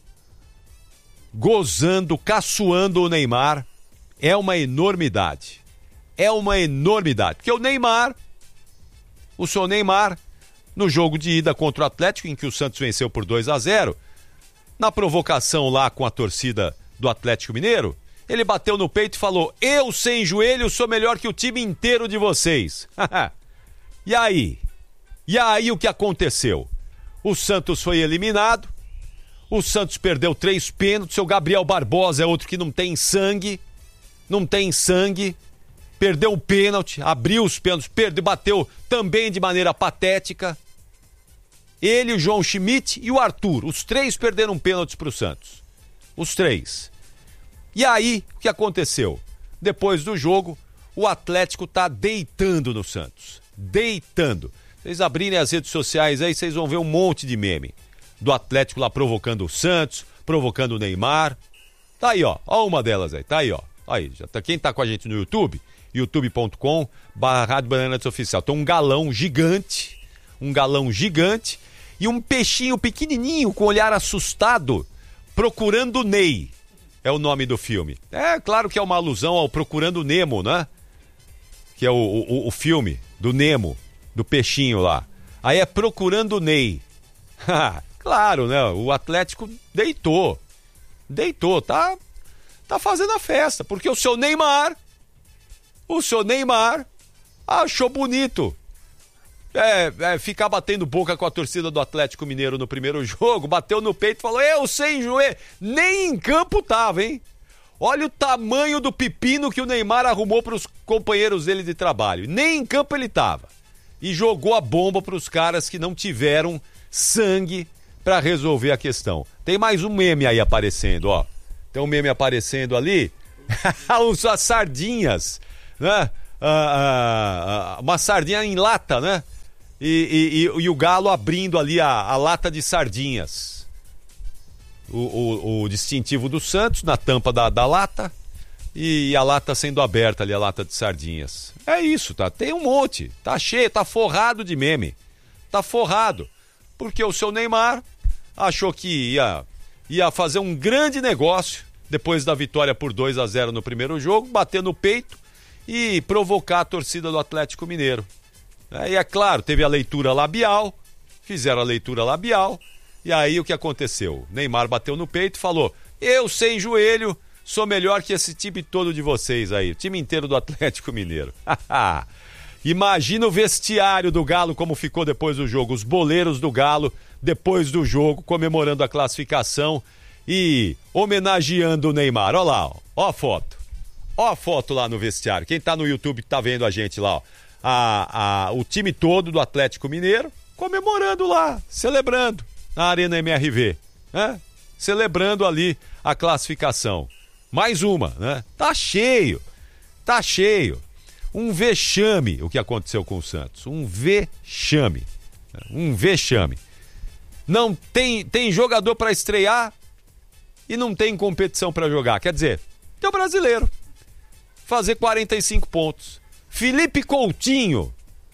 gozando, caçoando o Neymar é uma enormidade. É uma enormidade. Porque o Neymar, o seu Neymar, no jogo de ida contra o Atlético, em que o Santos venceu por dois a zero, na provocação lá com a torcida do Atlético Mineiro, ele bateu no peito e falou: eu sem joelho sou melhor que o time inteiro de vocês. E aí? E aí o que aconteceu? O Santos foi eliminado, o Santos perdeu três pênaltis, o Gabriel Barbosa é outro que não tem sangue, não tem sangue, perdeu o pênalti, abriu os pênaltis, perdeu, bateu também de maneira patética. Ele, o João Schmidt e o Arthur, os três perderam pênaltis para o Santos. Os três. E aí, o que aconteceu? Depois do jogo, o Atlético tá deitando no Santos. Deitando. Vocês abrirem as redes sociais aí, vocês vão ver um monte de meme. Do Atlético lá provocando o Santos, provocando o Neymar. Tá aí, ó. Ó uma delas aí, tá aí, ó. Aí, já tá, quem tá com a gente no YouTube, youtube ponto com barra Rádio Bandeirantes Oficial. Tem um galão gigante, um galão gigante e um peixinho pequenininho com olhar assustado Procurando Ney é o nome do filme. É claro que é uma alusão ao Procurando Nemo, né? Que é o, o, o filme do Nemo, do peixinho lá. Aí é Procurando Ney. Claro, né? O Atlético deitou. Deitou, tá, tá fazendo a festa. Porque o seu Neymar, o seu Neymar achou bonito é, é, ficar batendo boca com a torcida do Atlético Mineiro no primeiro jogo. Bateu no peito e falou, eu sem joelho. Nem em campo tava, hein? Olha o tamanho do pepino que o Neymar arrumou para os companheiros dele de trabalho. Nem em campo ele tava. E jogou a bomba para os caras que não tiveram sangue para resolver a questão. Tem mais um meme aí aparecendo, ó. Tem um meme aparecendo ali. As sardinhas, né? Ah, ah, uma sardinha em lata, né? E, e, e, e o Galo abrindo ali a, a lata de sardinhas. O, o, o distintivo do Santos na tampa da, da lata e a lata sendo aberta ali, a lata de sardinhas. É isso, tá? Tem um monte. Tá cheio, tá forrado de meme. Tá forrado. Porque o seu Neymar achou que ia, ia fazer um grande negócio depois da vitória por dois a zero no primeiro jogo, bater no peito e provocar a torcida do Atlético Mineiro. E é claro, teve a leitura labial, fizeram a leitura labial, e aí o que aconteceu? Neymar bateu no peito e falou, eu sem joelho sou melhor que esse time todo de vocês aí, o time inteiro do Atlético Mineiro. Imagina o vestiário do Galo como ficou depois do jogo, os boleiros do Galo depois do jogo, comemorando a classificação e homenageando o Neymar. Olha lá, ó, ó a foto. Ó a foto lá no vestiário. Quem tá no YouTube tá vendo a gente lá, ó. A, a, o time todo do Atlético Mineiro comemorando lá, celebrando na Arena M R V, né? Celebrando ali a classificação. Mais uma, né? Tá cheio, tá cheio. Um vexame o que aconteceu com o Santos. Um vexame. Um vexame. Não tem, tem jogador para estrear e não tem competição para jogar. Quer dizer, tem o brasileiro. Fazer quarenta e cinco pontos. Felipe Coutinho,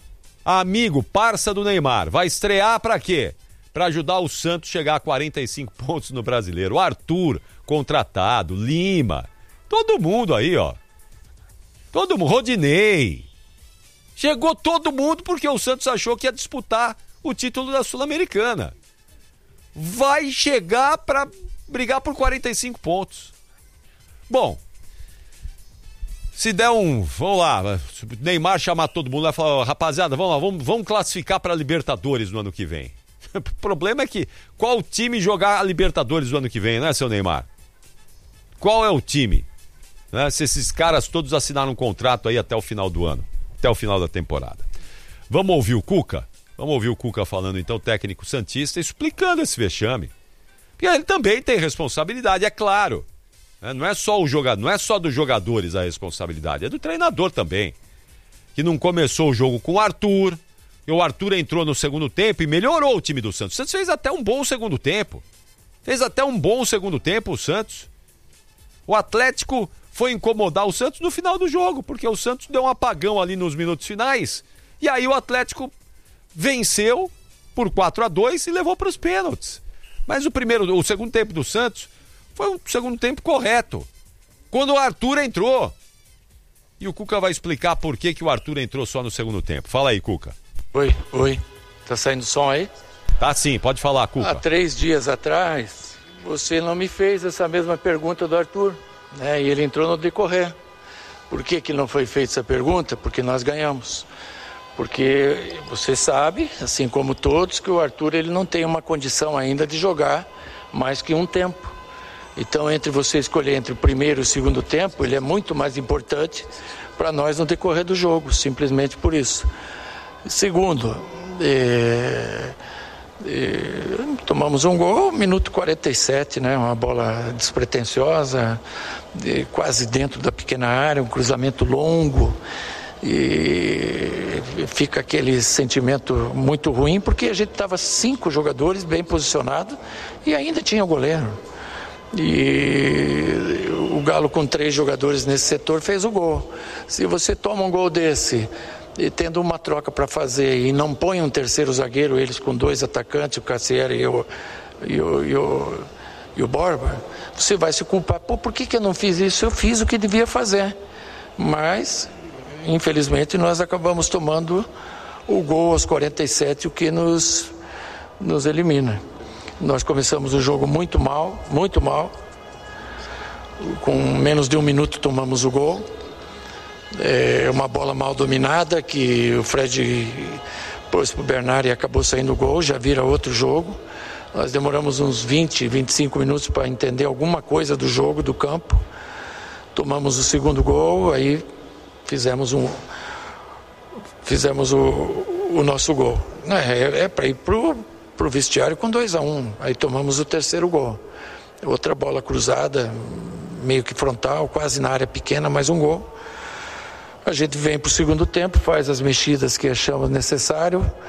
amigo, parça do Neymar, vai estrear para quê? Para ajudar o Santos a chegar a quarenta e cinco pontos no brasileiro. O Arthur, contratado, Lima, todo mundo aí, ó. Todo mundo, Rodinei. Chegou todo mundo porque o Santos achou que ia disputar o título da Sul-Americana. Vai chegar para brigar por quarenta e cinco pontos. Bom, se der um, vamos lá, Neymar chamar todo mundo lá e falar, rapaziada, vamos lá, vamos, vamos classificar para a Libertadores no ano que vem. O problema é que, qual time jogar a Libertadores no ano que vem, né, seu Neymar? Qual é o time? Né? Se esses caras todos assinaram um contrato aí até o final do ano, até o final da temporada. Vamos ouvir o Cuca? Vamos ouvir o Cuca falando, então, técnico santista, explicando esse vexame. Porque ele também tem responsabilidade, é claro. Não é só o jogador, não é só dos jogadores a responsabilidade, é do treinador também. Que não começou o jogo com o Arthur, e o Arthur entrou no segundo tempo e melhorou o time do Santos. O Santos fez até um bom segundo tempo. Fez até um bom segundo tempo o Santos. O Atlético foi incomodar o Santos no final do jogo, porque o Santos deu um apagão ali nos minutos finais, e aí o Atlético venceu por quatro a dois e levou para os pênaltis. Mas o primeiro, o segundo tempo do Santos foi um segundo tempo correto. Quando o Arthur entrou. E o Cuca vai explicar por que, que o Arthur entrou só no segundo tempo. Fala aí, Cuca. Oi, oi. Tá saindo som aí? Tá sim, pode falar, Cuca. Há três dias atrás, você não me fez essa mesma pergunta do Arthur, né? E ele entrou no decorrer. Por que que não foi feita essa pergunta? Porque nós ganhamos. Porque você sabe, assim como todos, que o Arthur ele não tem uma condição ainda de jogar mais que um tempo. Então, entre você escolher entre o primeiro e o segundo tempo, ele é muito mais importante para nós no decorrer do jogo, simplesmente por isso. Segundo, é, é, tomamos um gol, minuto quarenta e sete, né? Uma bola despretensiosa, é, quase dentro da pequena área, um cruzamento longo. E fica aquele sentimento muito ruim, porque a gente estava cinco jogadores bem posicionados e ainda tinha o goleiro. E o Galo com três jogadores nesse setor fez o gol. Se você toma um gol desse e tendo uma troca para fazer e não põe um terceiro zagueiro, eles com dois atacantes, o Cassieri e o, e o, e o, e o Borba, você vai se culpar. Pô, por que, que eu não fiz isso? Eu fiz o que devia fazer. Mas, infelizmente, nós acabamos tomando o gol aos quarenta e sete, o que nos, nos elimina. Nós começamos o jogo muito mal, muito mal. Com menos de um minuto tomamos o gol. É uma bola mal dominada que o Fred pôs para o Bernard e acabou saindo o gol, já vira outro jogo. Nós demoramos uns vinte, vinte e cinco minutos para entender alguma coisa do jogo, do campo. Tomamos o segundo gol, aí fizemos um fizemos o, o nosso gol. É, é para ir pro, pro vestiário com dois a um. Aí tomamos o terceiro gol. Outra bola cruzada, meio que frontal, quase na área pequena, mais um gol. A gente vem para o segundo tempo, faz as mexidas que achamos necessário.